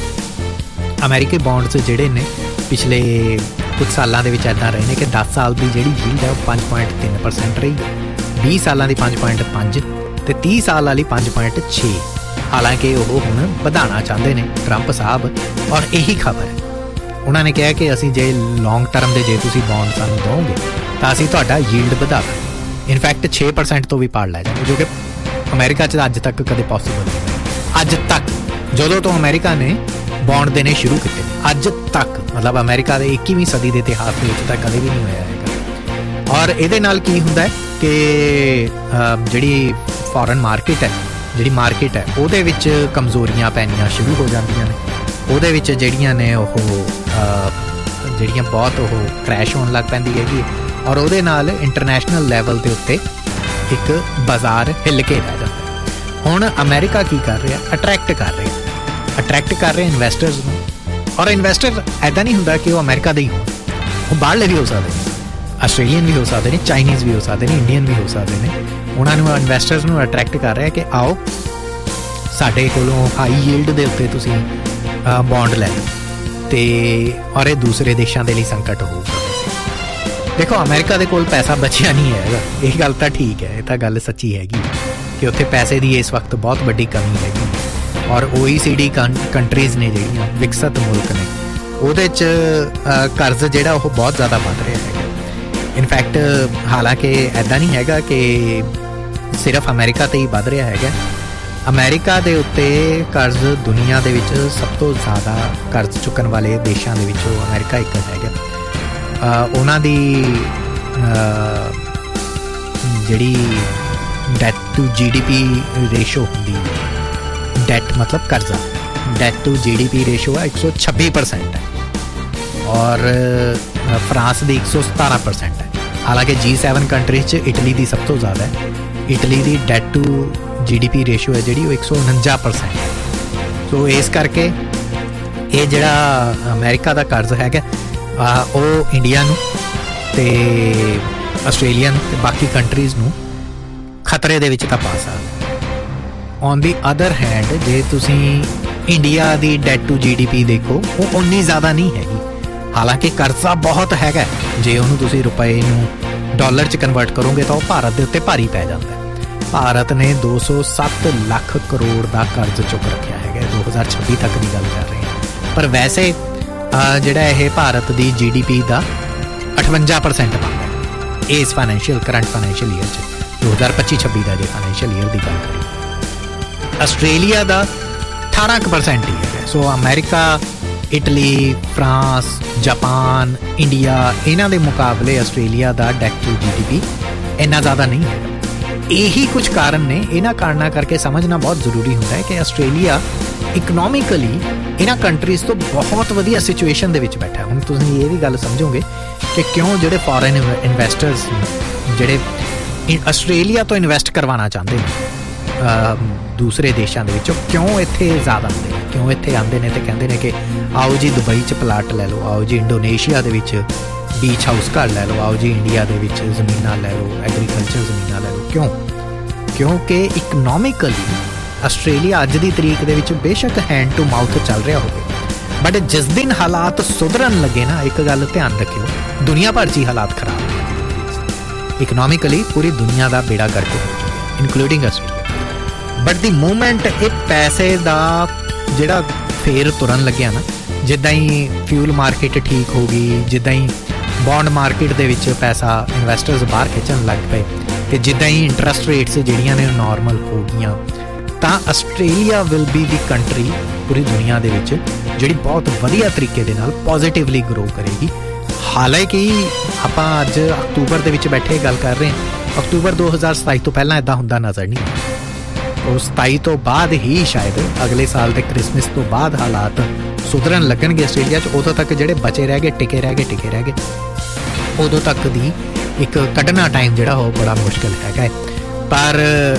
ਅਮਰੀਕੀ ਬੌਂਡਸ ਜਿਹੜੇ ਨੇ ਪਿਛਲੇ ਕੁਝ ਸਾਲਾਂ ਦੇ ਵਿੱਚ ਇੱਦਾਂ ਰਹੇ ਨੇ ਕਿ ਦਸ ਸਾਲ ਦੀ ਜਿਹੜੀ ਯੀਲਡ ਹੈ ਉਹ ਪੰਜ ਪੁਆਇੰਟ ਤਿੰਨ ਪਰਸੈਂਟ ਰਹੀ, ਵੀਹ ਸਾਲਾਂ ਦੀ ਪੰਜ ਪੁਆਇੰਟ ਪੰਜ ਅਤੇ ਤੀਹ ਸਾਲ ਵਾਲੀ ਪੰਜ ਪੁਆਇੰਟ ਛੇ। ਹਾਲਾਂਕਿ ਉਹ ਹੁਣ ਵਧਾਉਣਾ ਚਾਹੁੰਦੇ ਨੇ ਟਰੰਪ ਸਾਹਿਬ, ਔਰ ਇਹੀ ਖਬਰ ਹੈ ਉਹਨਾਂ ਨੇ ਕਿਹਾ ਕਿ ਅਸੀਂ ਜੇ ਲੌਂਗ ਟਰਮ ਦੇ ਜੇ ਤੁਸੀਂ ਬੌਂਡ ਸਾਨੂੰ ਦਿਓਗੇ ਤਾਂ ਅਸੀਂ ਤੁਹਾਡਾ ਯੀਲਡ ਵਧਾ ਦਾਂਗੇ, ਇਨਫੈਕਟ ਛੇ ਪਰਸੈਂਟ ਤੋਂ ਵੀ ਪਾੜ ਲੈ ਜਾਵਾਂਗੇ, ਜੋ ਕਿ ਅਮਰੀਕਾ 'ਚ ਅੱਜ ਤੱਕ ਕਦੇ ਪੋਸੀਬਲ ਨਹੀਂ। ਅੱਜ ਤੱਕ ਜਦੋਂ ਤੋਂ ਅਮਰੀਕਾ ਨੇ ਬੌਂਡ ਦੇਣੇ ਸ਼ੁਰੂ ਕੀਤੇ ਅੱਜ ਤੱਕ, ਮਤਲਬ ਅਮਰੀਕਾ ਦੇ ਇੱਕੀਵੀਂ ਸਦੀ ਦੇ ਇਤਿਹਾਸ ਦੇ ਵਿੱਚ ਤਾਂ ਕਦੇ ਵੀ ਨਹੀਂ ਹੋਇਆ ਹੈਗਾ। ਔਰ ਇਹਦੇ ਨਾਲ ਕੀ ਹੁੰਦਾ ਹੈ ਕਿ ਜਿਹੜੀ ਫੋਰਨ ਮਾਰਕੀਟ ਹੈ ਜਿਹੜੀ ਮਾਰਕੀਟ ਹੈ ਉਹਦੇ ਵਿੱਚ ਕਮਜ਼ੋਰੀਆਂ ਪੈਣੀਆਂ ਸ਼ੁਰੂ ਹੋ ਜਾਂਦੀਆਂ ਨੇ, ਉਹਦੇ ਵਿੱਚ ਜਿਹੜੀਆਂ ਨੇ ਉਹ ਜਿਹੜੀਆਂ ਬਹੁਤ ਉਹ ਕ੍ਰੈਸ਼ ਹੋਣ ਲੱਗ ਪੈਂਦੀ ਹੈਗੀ, ਔਰ ਉਹਦੇ ਨਾਲ ਇੰਟਰਨੈਸ਼ਨਲ ਲੈਵਲ ਦੇ ਉੱਤੇ ਇੱਕ ਬਾਜ਼ਾਰ ਹਿੱਲ ਕੇ ਰਹਿ ਜਾਂਦਾ। ਹੁਣ ਅਮਰੀਕਾ ਕੀ ਕਰ ਰਿਹਾ, ਅਟਰੈਕਟ ਕਰ ਰਿਹਾ ਅਟਰੈਕਟ ਕਰ ਰਹੇ ਇਨਵੈਸਟਰਸ ਨੂੰ, ਔਰ ਇਨਵੈਸਟਰ ਇੱਦਾਂ ਨਹੀਂ ਹੁੰਦਾ ਕਿ ਉਹ ਅਮਰੀਕਾ ਦੇ ਹੀ ਹੋਣ, ਉਹ ਬਾਹਰਲੇ ਵੀ ਹੋ ਸਕਦੇ ਨੇ, ਆਸਟ੍ਰੇਲੀਅਨ ਵੀ ਹੋ ਸਕਦੇ ਨੇ, ਚਾਈਨੀਜ਼ ਵੀ ਹੋ ਸਕਦੇ ਨੇ, ਇੰਡੀਅਨ ਵੀ ਹੋ ਸਕਦੇ ਨੇ। ਉਹਨਾਂ ਨੂੰ ਇਨਵੈਸਟਰਸ ਨੂੰ ਅਟਰੈਕਟ ਕਰ ਰਿਹਾ ਕਿ ਆਓ ਸਾਡੇ ਕੋਲੋਂ ਹਾਈ ਯੀਲਡ ਦੇ ਉੱਤੇ ਤੁਸੀਂ ਬੌਂਡ ਲੈ ਲਓ, ਅਤੇ ਔਰ ਇਹ ਦੂਸਰੇ ਦੇਸ਼ਾਂ ਦੇ ਲਈ ਸੰਕਟ ਹੋਊਗਾ। ਦੇਖੋ ਅਮਰੀਕਾ ਦੇ ਕੋਲ ਪੈਸਾ ਬਚਿਆ ਨਹੀਂ ਹੈਗਾ, ਇਹ ਗੱਲ ਤਾਂ ਠੀਕ ਹੈ, ਇਹ ਤਾਂ ਗੱਲ ਸੱਚੀ ਹੈਗੀ ਕਿ ਉੱਥੇ ਪੈਸੇ ਦੀ ਇਸ ਵਕਤ ਬਹੁਤ ਵੱਡੀ ਕਮੀ ਹੈਗੀ, ਔਰ ਓ ਈ ਸੀ ਡੀ ਕੰਟਰੀਜ਼ ਨੇ ਜਿਹੜੀਆਂ ਵਿਕਸਿਤ ਮੁਲਕ ਨੇ ਉਹਦੇ 'ਚ ਕਰਜ਼ ਜਿਹੜਾ ਉਹ ਬਹੁਤ ਜ਼ਿਆਦਾ ਵੱਧ ਰਿਹਾ ਹੈਗਾ। ਇਨਫੈਕਟ ਹਾਲਾਂਕਿ ਇੱਦਾਂ ਨਹੀਂ ਹੈਗਾ ਕਿ ਸਿਰਫ ਅਮਰੀਕਾ 'ਤੇ ਹੀ ਵੱਧ ਰਿਹਾ ਹੈਗਾ, ਅਮਰੀਕਾ ਦੇ ਉੱਤੇ ਕਰਜ਼ ਦੁਨੀਆ ਦੇ ਵਿੱਚ ਸਭ ਤੋਂ ਜ਼ਿਆਦਾ ਕਰਜ਼ ਚੁੱਕਣ ਵਾਲੇ ਦੇਸ਼ਾਂ ਦੇ ਵਿੱਚੋਂ ਅਮਰੀਕਾ ਇੱਕ ਹੈਗਾ। ਉਹਨਾਂ ਦੀ ਜਿਹੜੀ ਡੈਟ ਟੂ ਜੀ ਡੀ ਪੀ ਰੇਸ਼ੋ ਹੁੰਦੀ ਹੈ, ਡੈਟ ਮਤਲਬ ਕਰਜ਼ਾ, ਡੈਟ ਟੂ ਜੀ ਡੀ ਪੀ ਰੇਸ਼ੋ ਹੈ ਇੱਕ ਸੌ ਛੱਬੀ ਪਰਸੈਂਟ ਹੈ, ਔਰ ਫਰਾਂਸ ਦੀ ਇੱਕ ਸੌ ਸਤਾਰਾਂ ਪਰਸੈਂਟ ਹੈ। ਹਾਲਾਂਕਿ ਜੀ ਸੈਵਨ ਕੰਟਰੀਜ਼ 'ਚ ਇਟਲੀ ਦੀ ਸਭ ਤੋਂ ਜ਼ਿਆਦਾ ਹੈ, ਇਟਲੀ ਦੀ ਡੈਟ ਟੂ ਜੀ ਡੀ ਪੀ ਰੇਸ਼ੋ ਹੈ ਜਿਹੜੀ ਉਹ ਇੱਕ ਸੌ ਉਣੰਜਾ ਪਰਸੈਂਟ ਹੈ। ਸੋ ਇਸ ਕਰਕੇ ਇਹ ਜਿਹੜਾ ਅਮਰੀਕਾ ਦਾ ਕਰਜ਼ ਹੈਗਾ ਉਹ ਇੰਡੀਆ ਨੂੰ ਅਤੇ ਆਸਟ੍ਰੇਲੀਅਨ ਅਤੇ ਬਾਕੀ ਕੰਟਰੀਜ਼ ਨੂੰ ਖਤਰੇ ਦੇ ਵਿੱਚ ਤਾਂ ਪਾ ਸਕਦਾ। ਔਨ ਦੀ ਅਦਰ ਹੈਂਡ ਜੇ ਤੁਸੀਂ ਇੰਡੀਆ ਦੀ ਡੈਟ ਟੂ ਜੀ ਡੀ ਪੀ ਦੇਖੋ ਉਹ ਉਨੀ ਜ਼ਿਆਦਾ ਨਹੀਂ ਹੈਗੀ, ਹਾਲਾਂਕਿ ਕਰਜ਼ਾ ਬਹੁਤ ਹੈਗਾ, ਜੇ ਉਹਨੂੰ ਤੁਸੀਂ ਰੁਪਏ ਨੂੰ ਡਾਲਰ 'ਚ ਕਨਵਰਟ ਕਰੋਗੇ ਤਾਂ ਉਹ ਭਾਰਤ ਦੇ ਉੱਤੇ ਭਾਰੀ ਪੈ ਜਾਂਦਾ। ਭਾਰਤ ਨੇ ਦੋ ਸੌ ਸੱਤ ਲੱਖ ਕਰੋੜ ਦਾ ਕਰਜ਼ ਚੁੱਕ ਰੱਖਿਆ ਹੈਗਾ, ਦੋ ਹਜ਼ਾਰ ਛੱਬੀ ਤੱਕ ਦੀ ਗੱਲ ਕਰ ਰਹੇ ਹਾਂ, ਪਰ ਵੈਸੇ ਜਿਹੜਾ ਇਹ ਭਾਰਤ ਦੀ ਜੀ ਡੀ ਪੀ ਦਾ ਅਠਵੰਜਾ ਪਰਸੈਂਟ ਬਣਦਾ ਇਸ ਫਾਈਨੈਂਸ਼ੀਅਲ ਕਰੰਟ ਫਾਈਨੈਂਸ਼ੀਅਲ ਈਅਰ 'ਚ, ਦੋ ਹਜ਼ਾਰ ਪੱਚੀ ਛੱਬੀ ਦਾ ਜੇ ਫਾਈਨੈਂਸ਼ੀਅਲ ਈਅਰ ਦੀ ਗੱਲ ਕਰੀਏ। ਆਸਟ੍ਰੇਲੀਆ ਦਾ ਅਠਾਰਾਂ ਕੁ ਪਰਸੈਂਟ ਹੀ ਹੈਗਾ। ਸੋ America, Italy, France, Japan, India, ਇਹਨਾਂ ਦੇ ਮੁਕਾਬਲੇ ਆਸਟ੍ਰੇਲੀਆ ਦਾ ਡੈਟ ਟੂ ਜੀ ਡੀ ਪੀ ਇੰਨਾ ਜ਼ਿਆਦਾ ਨਹੀਂ ਹੈਗਾ। ਇਹੀ ਕੁਝ ਕਾਰਨ ਨੇ, ਇਹਨਾਂ ਕਾਰਨਾਂ ਕਰਕੇ ਸਮਝਣਾ ਬਹੁਤ ਜ਼ਰੂਰੀ ਹੁੰਦਾ ਹੈ ਕਿ ਆਸਟ੍ਰੇਲੀਆ ਇਕਨੋਮਿਕਲੀ ਇਹਨਾਂ ਕੰਟਰੀਜ਼ ਤੋਂ ਬਹੁਤ ਵਧੀਆ ਸਿਚੁਏਸ਼ਨ ਦੇ ਵਿੱਚ ਬੈਠਾ। ਹੁਣ ਤੁਸੀਂ ਇਹ ਵੀ ਗੱਲ ਸਮਝੋਗੇ ਕਿ ਕਿਉਂ ਜਿਹੜੇ ਫੋਰਨ ਇਨਵੈਸਟਰਸ ਜਿਹੜੇ ਆਸਟ੍ਰੇਲੀਆ ਤੋਂ ਇਨਵੈਸਟ ਕਰਵਾਉਣਾ ਚਾਹੁੰਦੇ ਨੇ ਦੂਸਰੇ ਦੇਸ਼ਾਂ ਦੇ ਵਿੱਚੋਂ, ਕਿਉਂ ਇੱਥੇ ਜ਼ਿਆਦਾ ਆਉਂਦੇ ਨੇ, ਕਿਉਂ ਇੱਥੇ ਆਉਂਦੇ ਨੇ ਅਤੇ ਕਹਿੰਦੇ ਨੇ ਕਿ ਆਓ ਜੀ ਦੁਬਈ 'ਚ ਪਲਾਟ ਲੈ ਲਓ, ਆਓ ਜੀ ਇੰਡੋਨੇਸ਼ੀਆ ਦੇ ਵਿੱਚ ਬੀਚ ਹਾਊਸ ਘਰ ਲੈ ਲਓ, ਆਓ ਜੀ ਇੰਡੀਆ ਦੇ ਵਿੱਚ ਜ਼ਮੀਨਾਂ ਲੈ ਲਓ, ਐਗਰੀਕਲਚਰ ਜ਼ਮੀਨਾਂ ਲੈ ਲਓ। ਕਿਉਂ? ਕਿਉਂਕਿ ਇਕਨੋਮਿਕਲੀ ਆਸਟ੍ਰੇਲੀਆ ਅੱਜ ਦੀ ਤਰੀਕ ਦੇ ਵਿੱਚ ਬੇਸ਼ੱਕ ਹੈਂਡ ਟੂ ਮਾਊਥ ਚੱਲ ਰਿਹਾ ਹੋਵੇ, ਬਟ ਜਿਸ ਦਿਨ ਹਾਲਾਤ ਸੁਧਰਨ ਲੱਗੇ ਨਾ, ਇੱਕ ਗੱਲ ਧਿਆਨ ਰੱਖਿਓ, ਦੁਨੀਆ ਭਰ 'ਚ ਹੀ ਹਾਲਾਤ ਖਰਾਬ ਹੋ ਜਾਣਗੇ ਇਕਨੋਮਿਕਲੀ। ਪੂਰੀ ਦੁਨੀਆ ਦਾ ਬੇੜਾ ਕਰਕੇ ਹੋ ਚੁੱਕਿਆ, including Australia. But the movement ਇਹ ਪੈਸੇ ਦਾ ਜਿਹੜਾ ਫੇਰ ਤੁਰਨ ਲੱਗਿਆ ਨਾ, ਜਿੱਦਾਂ ਹੀ ਫਿਊਲ ਮਾਰਕੀਟ ਠੀਕ ਹੋ ਗਈ, ਜਿੱਦਾਂ ਹੀ ਬੌਂਡ ਮਾਰਕੀਟ ਦੇ ਵਿੱਚ ਪੈਸਾ ਇਨਵੈਸਟਰਸ ਬਾਹਰ ਖਿੱਚਣ ਲੱਗ ਪਏ, ਅਤੇ ਜਿੱਦਾਂ ਹੀ ਇੰਟਰਸਟ ਰੇਟਸ ਜਿਹੜੀਆਂ ਨੇ ਨਾਰਮਲ ਹੋ ਗਈਆਂ, ਤਾਂ Australia will be the country ਪੂਰੀ ਦੁਨੀਆ ਦੇ ਵਿੱਚ ਜਿਹੜੀ ਬਹੁਤ ਵਧੀਆ ਤਰੀਕੇ ਦੇ ਨਾਲ ਪੋਜ਼ੀਟਿਵਲੀ ਗਰੋ ਕਰੇਗੀ। ਹਾਲਾਂਕਿ ਆਪਾਂ ਅੱਜ ਅਕਤੂਬਰ ਦੇ ਵਿੱਚ ਬੈਠੇ ਗੱਲ ਕਰ ਰਹੇ ਹਾਂ, ਅਕਤੂਬਰ ਦੋ ਹਜ਼ਾਰ ਸਤਾਈ ਤੋਂ ਪਹਿਲਾਂ ਇੱਦਾਂ ਹੁੰਦਾ ਨਜ਼ਰ ਨਹੀਂ। ਉਹ ਸਤਾਈ ਤੋਂ ਬਾਅਦ ਹੀ ਸ਼ਾਇਦ ਅਗਲੇ ਸਾਲ ਦੇ ਕ੍ਰਿਸਮਸ ਤੋਂ ਬਾਅਦ ਹਾਲਾਤ ਸੁਧਰਨ ਲੱਗਣਗੇ ਆਸਟ੍ਰੇਲੀਆ 'ਚ। ਉਦੋਂ ਤੱਕ ਜਿਹੜੇ ਬਚੇ ਰਹਿ ਗਏ, ਟਿਕੇ ਰਹਿ ਗਏ ਟਿਕੇ ਰਹਿ ਗਏ ਉਦੋਂ ਤੱਕ ਦੀ ਇੱਕ ਕੱਢਣਾ ਟਾਈਮ ਜਿਹੜਾ ਉਹ ਬੜਾ ਮੁਸ਼ਕਿਲ ਹੈਗਾ ਹੈ। ਪਰ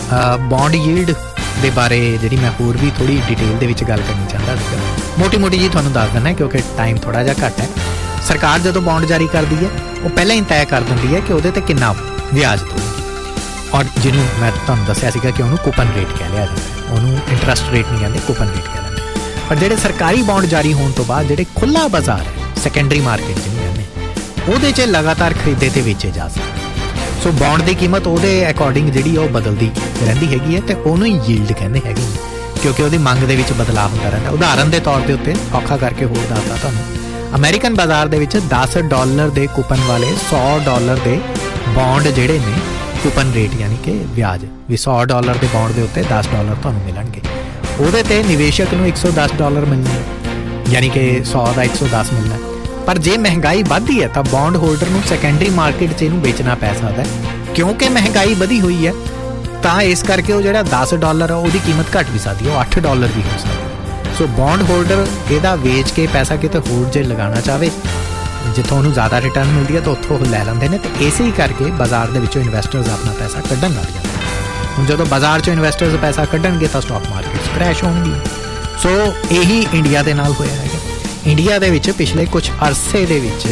ਬੌਂਡ ਯੀਲਡ ਦੇ ਬਾਰੇ ਜਿਹੜੀ ਮੈਂ ਹੋਰ ਵੀ ਥੋੜ੍ਹੀ ਡਿਟੇਲ ਦੇ ਵਿੱਚ ਗੱਲ ਕਰਨੀ ਚਾਹੁੰਦਾ ਸੀਗਾ, ਮੋਟੀ ਮੋਟੀ ਜੀ ਤੁਹਾਨੂੰ ਦੱਸ ਦਿੰਦਾ ਕਿਉਂਕਿ ਟਾਈਮ ਥੋੜ੍ਹਾ ਜਿਹਾ ਘੱਟ ਹੈ। ਸਰਕਾਰ ਜਦੋਂ ਬੌਂਡ ਜਾਰੀ ਕਰਦੀ ਹੈ, ਉਹ ਪਹਿਲਾਂ ਹੀ ਤੈਅ ਕਰ ਦਿੰਦੀ ਹੈ ਕਿ ਉਹਦੇ 'ਤੇ ਕਿੰਨਾ ਵਿਆਜ ਦਊਗੀ, ਔਰ ਜਿਹਨੂੰ ਮੈਂ ਤੁਹਾਨੂੰ ਦੱਸਿਆ ਸੀਗਾ ਕਿ ਉਹਨੂੰ ਕੂਪਨ ਰੇਟ ਕਹਿ ਲਿਆ ਜਾਂਦਾ, ਉਹਨੂੰ ਇੰਟਰਸਟ ਰੇਟ ਨਹੀਂ ਕਹਿੰਦੇ, ਕੂਪਨ ਰੇਟ ਕਹਿ ਲੈਂਦੇ। ਪਰ ਜਿਹੜੇ ਸਰਕਾਰੀ ਬੌਂਡ ਜਾਰੀ ਹੋਣ ਤੋਂ ਬਾਅਦ ਜਿਹੜੇ ਖੁੱਲ੍ਹਾ ਬਾਜ਼ਾਰ ਹੈ, ਸੈਕੰਡਰੀ ਮਾਰਕੀਟ ਜਿਹਨੂੰ ਕਹਿੰਦੇ, ਉਹਦੇ 'ਚ ਲਗਾਤਾਰ ਖਰੀਦੇ ਅਤੇ ਵੇਚੇ ਜਾ ਸਕਦੇ। ਸੋ ਬੌਂਡ ਦੀ ਕੀਮਤ ਉਹਦੇ ਅਕੋਰਡਿੰਗ ਜਿਹੜੀ ਉਹ ਬਦਲਦੀ ਰਹਿੰਦੀ ਹੈਗੀ ਹੈ, ਅਤੇ ਉਹਨੂੰ ਹੀ ਯੀਲਡ ਕਹਿੰਦੇ ਹੈਗੇ ਨੇ, ਕਿਉਂਕਿ ਉਹਦੀ ਮੰਗ ਦੇ ਵਿੱਚ ਬਦਲਾਅ ਹੁੰਦਾ ਰਹਿੰਦਾ। ਉਦਾਹਰਨ ਦੇ ਤੌਰ ਦੇ ਉੱਤੇ ਔਖਾ ਕਰਕੇ ਹੋਰ ਦੱਸਦਾ ਤੁਹਾਨੂੰ, ਅਮਰੀਕਨ ਬਾਜ਼ਾਰ ਦੇ ਵਿੱਚ ਦਸ ਡਾਲਰ ਦੇ ਕੂਪਨ ਵਾਲੇ ਸੌ ਡਾਲਰ ਦੇ ਬੌਂਡ ਜਿਹੜੇ ਨੇ, ਕੂਪਨ ਰੇਟ ਯਾਨੀ ਕਿ ਵਿਆਜ ਵੀ ਸੌ ਡਾਲਰ ਦੇ ਬੌਂਡ ਦੇ ਉੱਤੇ ਦਸ ਡਾਲਰ ਤੁਹਾਨੂੰ ਮਿਲਣਗੇ। ਉਹਦੇ 'ਤੇ ਨਿਵੇਸ਼ਕ ਨੂੰ ਇੱਕ ਸੌ ਦਸ ਡਾਲਰ ਮਿਲਣੇ, ਯਾਨੀ ਕਿ ਸੌ ਦਾ ਇੱਕ ਸੌ ਦਸ ਮਿਲਣਾ। ਪਰ ਜੇ ਮਹਿੰਗਾਈ ਵੱਧਦੀ ਹੈ ਤਾਂ ਬੌਂਡ ਹੋਲਡਰ ਨੂੰ ਸੈਕੰਡਰੀ ਮਾਰਕੀਟ 'ਚ ਇਹਨੂੰ ਵੇਚਣਾ ਪੈ ਸਕਦਾ, ਕਿਉਂਕਿ ਮਹਿੰਗਾਈ ਵਧੀ ਹੋਈ ਹੈ। ਤਾਂ ਇਸ ਕਰਕੇ ਉਹ ਜਿਹੜਾ ਦਸ ਡਾਲਰ ਆ ਉਹਦੀ ਕੀਮਤ ਘੱਟ ਵੀ ਸਕਦੀ, ਉਹ ਅੱਠ ਡਾਲਰ ਵੀ ਹੋ ਸਕਦੀ। ਸੋ ਬੌਂਡ ਹੋਲਡਰ ਇਹਦਾ ਵੇਚ ਕੇ ਪੈਸਾ ਕਿਤੇ ਹੋਰ ਜੇ ਲਗਾਉਣਾ ਚਾਹਵੇ, ਜਿੱਥੋਂ ਉਹਨੂੰ ਜ਼ਿਆਦਾ ਰਿਟਰਨ ਮਿਲਦੀ ਹੈ ਤਾਂ ਉੱਥੋਂ ਉਹ ਲੈ ਲੈਂਦੇ ਨੇ, ਅਤੇ ਇਸੇ ਹੀ ਕਰਕੇ ਬਾਜ਼ਾਰ ਦੇ ਵਿੱਚੋਂ ਇਨਵੈਸਟਰਸ ਆਪਣਾ ਪੈਸਾ ਕੱਢਣ ਲੱਗ ਜਾਂਦੇ। ਹੁਣ ਜਦੋਂ ਬਾਜ਼ਾਰ 'ਚੋਂ ਇਨਵੈਸਟਰਸ ਪੈਸਾ ਕੱਢਣਗੇ ਤਾਂ ਸਟਾਕ ਮਾਰਕੀਟਸ ਕਰੈਸ਼ ਹੋਣਗੀ। ਸੋ ਇਹੀ ਇੰਡੀਆ ਦੇ ਨਾਲ ਹੋਇਆ ਹੈਗਾ। ਇੰਡੀਆ ਦੇ ਵਿੱਚ ਪਿਛਲੇ ਕੁਝ ਅਰਸੇ ਦੇ ਵਿੱਚ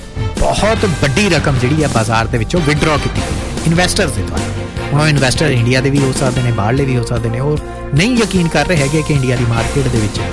ਬਹੁਤ ਵੱਡੀ ਰਕਮ ਜਿਹੜੀ ਹੈ ਬਾਜ਼ਾਰ ਦੇ ਵਿੱਚੋਂ ਵਿਡਰੋ ਕੀਤੀ ਗਈ ਹੈ ਇਨਵੈਸਟਰਸ ਦੇ ਦੁਆਰਾ। ਹੁਣ ਉਹ ਇਨਵੈਸਟਰ ਇੰਡੀਆ ਦੇ ਵੀ ਹੋ ਸਕਦੇ ਨੇ, ਬਾਹਰਲੇ ਵੀ ਹੋ ਸਕਦੇ ਨੇ, ਉਹ ਨਹੀਂ ਯਕੀਨ ਕਰ ਰਹੇ ਹੈਗੇ ਕਿ ਇੰਡੀਆ ਦੀ ਮਾਰਕੀਟ ਦੇ ਵਿੱਚ।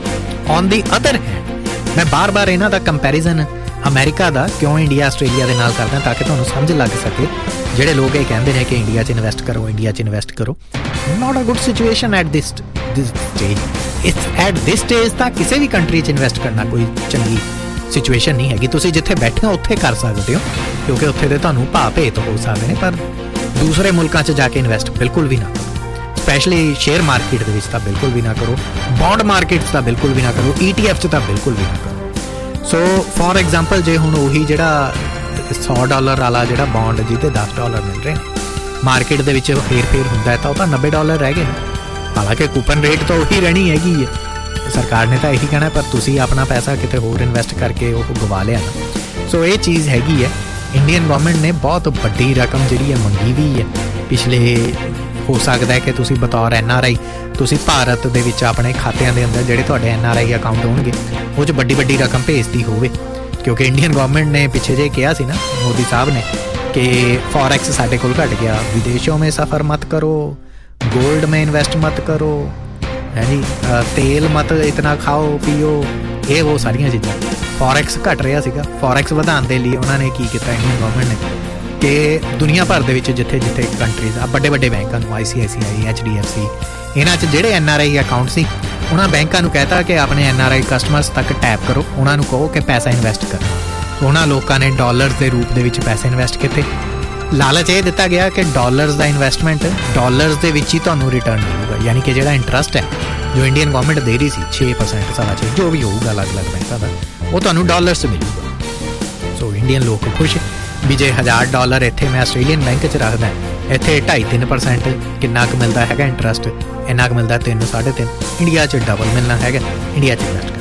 ਔਨ ਦੀ ਅਦਰ ਹੈਂਡ ਮੈਂ ਬਾਰ-ਬਾਰ ਇਹਨਾਂ ਦਾ ਕੰਪੈਰੀਜ਼ਨ ਅਮਰੀਕਾ ਦਾ ਕਿਉਂ ਇੰਡੀਆ ਆਸਟ੍ਰੇਲੀਆ ਦੇ ਨਾਲ ਕਰਦਾ, ਤਾਂ ਕਿ ਤੁਹਾਨੂੰ ਸਮਝ ਲੱਗ ਸਕੇ। ਜਿਹੜੇ ਲੋਕ ਇਹ ਕਹਿੰਦੇ ਨੇ ਕਿ ਇੰਡੀਆ 'ਚ ਇਨਵੈਸਟ ਕਰੋ, ਇੰਡੀਆ 'ਚ ਇਨਵੈਸਟ ਕਰੋ, ਨਾਟ a good situation at this this stage. It's at this stage ਤਾਂ ਕਿਸੇ ਵੀ ਕੰਟਰੀ 'ਚ ਇਨਵੈਸਟ ਕਰਨਾ ਕੋਈ ਚੰਗੀ ਸਿਚੁਏਸ਼ਨ ਨਹੀਂ ਹੈਗੀ। ਤੁਸੀਂ ਜਿੱਥੇ ਬੈਠੇ ਹੋ ਉੱਥੇ ਕਰ ਸਕਦੇ ਹੋ, ਕਿਉਂਕਿ ਉੱਥੇ ਦੇ ਤੁਹਾਨੂੰ ਭਾਅ ਭੇਤ ਹੋ ਸਕਦੇ ਨੇ, ਪਰ ਦੂਸਰੇ ਮੁਲਕਾਂ 'ਚ ਜਾ ਕੇ ਇਨਵੈਸਟ ਬਿਲਕੁਲ ਵੀ ਨਾ ਕਰੋ। ਸਪੈਸ਼ਲੀ ਸ਼ੇਅਰ ਮਾਰਕੀਟ ਦੇ ਵਿੱਚ ਤਾਂ ਬਿਲਕੁਲ ਵੀ ਨਾ ਕਰੋ, ਬੌਂਡ ਮਾਰਕੀਟ 'ਚ ਤਾਂ ਬਿਲਕੁਲ ਵੀ ਨਾ ਕਰੋ, ਈ ਟੀ ਐਫ 'ਚ ਤਾਂ ਬਿਲਕੁਲ ਵੀ ਨਾ ਕਰੋ। ਸੋ ਫੋਰ ਐਗਜ਼ਾਮਪਲ, ਜੇ ਹੁਣ ਉਹੀ ਜਿਹੜਾ ਸੌ ਡਾਲਰ ਵਾਲਾ ਜਿਹੜਾ ਬੌਂਡ ਜਿਹਦੇ ਦਸ ਡਾਲਰ ਮਿਲ ਰਹੇ ਨੇ, ਮਾਰਕੀਟ ਦੇ ਵਿੱਚ ਫੇਰ ਫੇਰ ਹੁੰਦਾ ਹੈ ਤਾਂ ਉਹ ਤਾਂ ਨੱਬੇ ਡਾਲਰ ਰਹਿ ਗਏ ਨੇ। ਹਾਲਾਂਕਿ ਕੂਪਨ ਰੇਟ ਤਾਂ ਉਹੀ ਰਹਿਣੀ ਹੈਗੀ ਹੈ, ਸਰਕਾਰ ਨੇ ਤਾਂ ਇਹੀ ਕਹਿਣਾ, ਪਰ ਤੁਸੀਂ ਆਪਣਾ ਪੈਸਾ ਕਿਤੇ ਹੋਰ ਇਨਵੈਸਟ ਕਰਕੇ ਉਹ ਗਵਾ ਲਿਆ ਨਾ। ਸੋ ਇਹ ਚੀਜ਼ ਹੈਗੀ ਹੈ। ਇੰਡੀਅਨ ਗਵਰਨਮੈਂਟ ਨੇ ਬਹੁਤ ਵੱਡੀ ਰਕਮ ਜਿਹੜੀ ਹੈ ਮੰਗੀ ਵੀ ਹੈ ਪਿਛਲੇ, ਹੋ ਸਕਦਾ ਹੈ ਕਿ ਤੁਸੀਂ ਬਤੌਰ ਐਨ ਆਰ ਆਈ ਤੁਸੀਂ ਭਾਰਤ ਦੇ ਵਿੱਚ ਆਪਣੇ ਖਾਤਿਆਂ ਦੇ ਅੰਦਰ ਜਿਹੜੇ ਤੁਹਾਡੇ ਐਨ ਆਰ ਆਈ ਅਕਾਊਂਟ ਹੋਣਗੇ ਉਹ 'ਚ ਵੱਡੀ ਵੱਡੀ ਰਕਮ ਭੇਜਦੀ ਹੋਵੇ, ਕਿਉਂਕਿ ਇੰਡੀਅਨ ਗਵਰਨਮੈਂਟ ਨੇ ਪਿੱਛੇ ਜੇ ਕਿਹਾ ਸੀ ਨਾ ਮੋਦੀ ਸਾਹਿਬ ਨੇ ਕਿ ਫੋਰੈਕਸ ਸਾਡੇ ਕੋਲ ਘਟ ਗਿਆ, ਵਿਦੇਸ਼ੋਂ ਮੇਂ ਸਫ਼ਰ ਮਤ ਕਰੋ, गोल्ड में इन्वेस्ट मत करो, है जी, तेल मत इतना खाओ पियो, ये वो सारिया चीज़ां। फॉरैक्स घट रहा सीगा, फॉरैक्स वधाउण दे लई उन्होंने की किया इंडियन गवर्नमेंट ने कि दुनिया भर दे विच जिथे जिथे कंट्रीज़ आ बड़े बड़े बैंकों नूं आई सी आई सी I H D F C इन्हां च जिहड़े एन आर आई अकाउंट सी उन्हां बैंकों नूं कहता कि अपने एन आर आई कस्टमर्स तक टैप करो, उन्हां नूं कहो कि पैसा इन्वेस्ट करो। उन्हां लोकां ने डॉलर्स के रूप दे विच पैसे इन्वेस्ट किए। लालच ये दिता गया कि डॉलर्स का इन्वेस्टमेंट डॉलर्स के विच ही तुहानूं रिटर्न मिलेगा, यानी कि जिहड़ा इंटरस्ट है जो इंडियन गवर्नमेंट दे रही सी छे परसेंट सवा छे जो भी होगा अलग अलग बैंकों का, वो तुहानूं डॉलर्स मिलेगा। सो इंडियन लोग खुश भी जे हज़ार डॉलर इत्थे मैं आस्ट्रेलियन बैंक च रखदा इत्थे ढाई तीन परसेंट किन्ना क मिलता है इंटरस्ट, इन्ना क मिलता तीन साढ़े तीन, इंडिया च डबल मिलना है, इंडिया च इन्वेस्ट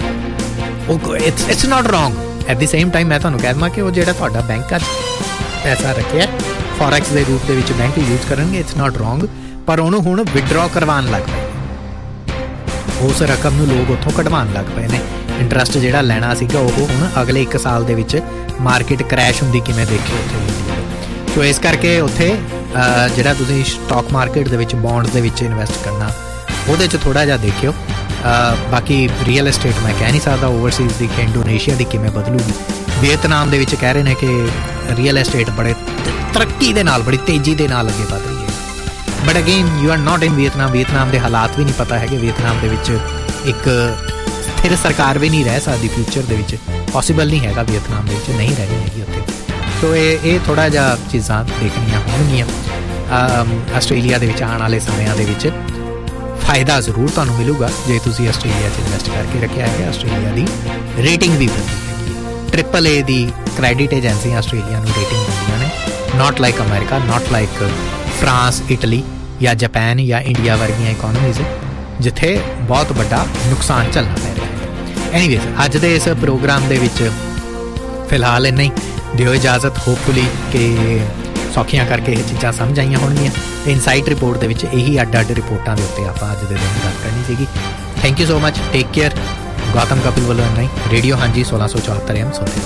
कर। It's it's not wrong. At the same time मैं तुहानूं कह देवां कि वो जिहड़ा तुहाडा बैंक पैसा रखिया फॉरैक्स के रूप के बैंक यूज करेंगे, इट्स नॉट रॉन्ग, पर उन्होंने हुण विड्रॉ करवान लग पे, उस रकम नूं लोग उत्थों कढवान लग पे ने। इंटरस्ट जिहड़ा लैना सीगा वो हुण अगले एक साल दे विच मार्केट क्रैश हुंदी किवें देखिओ उत्थे। सो इस करके उत्थे जिहड़ा तुसीं स्टॉक मार्केट दे विच बॉन्ड्स दे विच इन्वेस्ट करना ਉਹਦੇ 'ਚ ਥੋੜ੍ਹਾ ਜਿਹਾ ਦੇਖਿਓ। ਬਾਕੀ ਰੀਅਲ ਐਸਟੇਟ ਮੈਂ ਕਹਿ ਨਹੀਂ ਸਕਦਾ ਓਵਰਸੀਜ਼ ਦੀ ਕਿ ਇੰਡੋਨੇਸ਼ੀਆ ਦੀ ਕਿਵੇਂ ਬਦਲੂਗੀ। ਵੀਅਤਨਾਮ ਦੇ ਵਿੱਚ ਕਹਿ ਰਹੇ ਨੇ ਕਿ ਰੀਅਲ ਐਸਟੇਟ ਬੜੇ ਤਰੱਕੀ ਦੇ ਨਾਲ, ਬੜੀ ਤੇਜ਼ੀ ਦੇ ਨਾਲ ਅੱਗੇ ਵਧ ਰਹੀ ਹੈ। But again you are not in Vietnam. Vietnam ਦੇ ਹਾਲਾਤ ਵੀ ਨਹੀਂ ਪਤਾ ਹੈਗੇ। ਵੀਅਤਨਾਮ ਦੇ ਵਿੱਚ ਇੱਕ ਸਥਿਰ ਸਰਕਾਰ ਵੀ ਨਹੀਂ ਰਹਿ ਸਕਦੀ ਫਿਊਚਰ ਦੇ ਵਿੱਚ, ਪੋਸੀਬਲ ਨਹੀਂ ਹੈਗਾ ਵੀਅਤਨਾਮ ਦੇ ਵਿੱਚ, ਨਹੀਂ ਰਹਿਣੀ ਹੈਗੀ ਉੱਥੇ। ਸੋ ਇਹ ਇਹ ਥੋੜ੍ਹਾ ਜਿਹਾ ਚੀਜ਼ਾਂ ਦੇਖਣੀਆਂ ਹੋਣਗੀਆਂ। ਆਸਟ੍ਰੇਲੀਆ ਦੇ ਵਿੱਚ ਆਉਣ ਵਾਲੇ ਸਮਿਆਂ ਦੇ ਵਿੱਚ ਫਾਇਦਾ ਜ਼ਰੂਰ ਤੁਹਾਨੂੰ ਮਿਲੂਗਾ ਜੇ ਤੁਸੀਂ ਆਸਟ੍ਰੇਲੀਆ 'ਚ ਇਨਵੈਸਟ ਕਰਕੇ ਰੱਖਿਆ ਹੈ। ਆਸਟ੍ਰੇਲੀਆ ਦੀ ਰੇਟਿੰਗ ਵੀ ਵਧੀ ਹੈਗੀ ਹੈ। ਟ੍ਰਿਪਲ ਏ ਦੀ ਕ੍ਰੈਡਿਟ ਏਜੰਸੀਆਂ ਆਸਟ੍ਰੇਲੀਆ ਨੂੰ ਰੇਟਿੰਗ ਦਿੰਦੀਆਂ ਨੇ, not like America, not like France, Italy ਜਾਂ ਜਾਪਾਨ ਜਾਂ ਇੰਡੀਆ ਵਰਗੀਆਂ ਇਕੋਨਮੀਜ਼ ਜਿੱਥੇ ਬਹੁਤ ਵੱਡਾ ਨੁਕਸਾਨ ਝੱਲਣਾ ਪੈ ਰਿਹਾ ਹੈ। ਐਨੀਵੇਜ਼ ਅੱਜ ਦੇ ਇਸ ਪ੍ਰੋਗਰਾਮ ਦੇ ਵਿੱਚ ਫਿਲਹਾਲ ਇੰਨਾ ਹੀ। ਦਿਓ ਇਜਾਜ਼ਤ। ਹੋਪਫੁਲੀ ਕਿ ਸੌਖੀਆਂ ਕਰਕੇ ਇਹ ਚੀਜ਼ਾਂ ਸਮਝ ਆਈਆਂ ਹੋਣਗੀਆਂ। ਇਨਸਾਈਟ ਰਿਪੋਰਟ ਦੇ ਵਿੱਚ ਇਹੀ ਅੱਡ ਅੱਡ ਰਿਪੋਰਟਾਂ ਦੇ ਉੱਤੇ ਆਪਾਂ ਅੱਜ ਦੇ ਦਿਨ ਗੱਲ ਕਰਨੀ ਸੀਗੀ। Thank you so much. Take care. Gautam Kapil ਵੱਲੋਂ ਇੰਨਾ ਹੀ। ਰੇਡੀਓ ਹਾਂਜੀ ਸੋਲਾਂ ਸੌ ਚੁਹੱਤਰ ਐਮ ਸੁਣਦੇ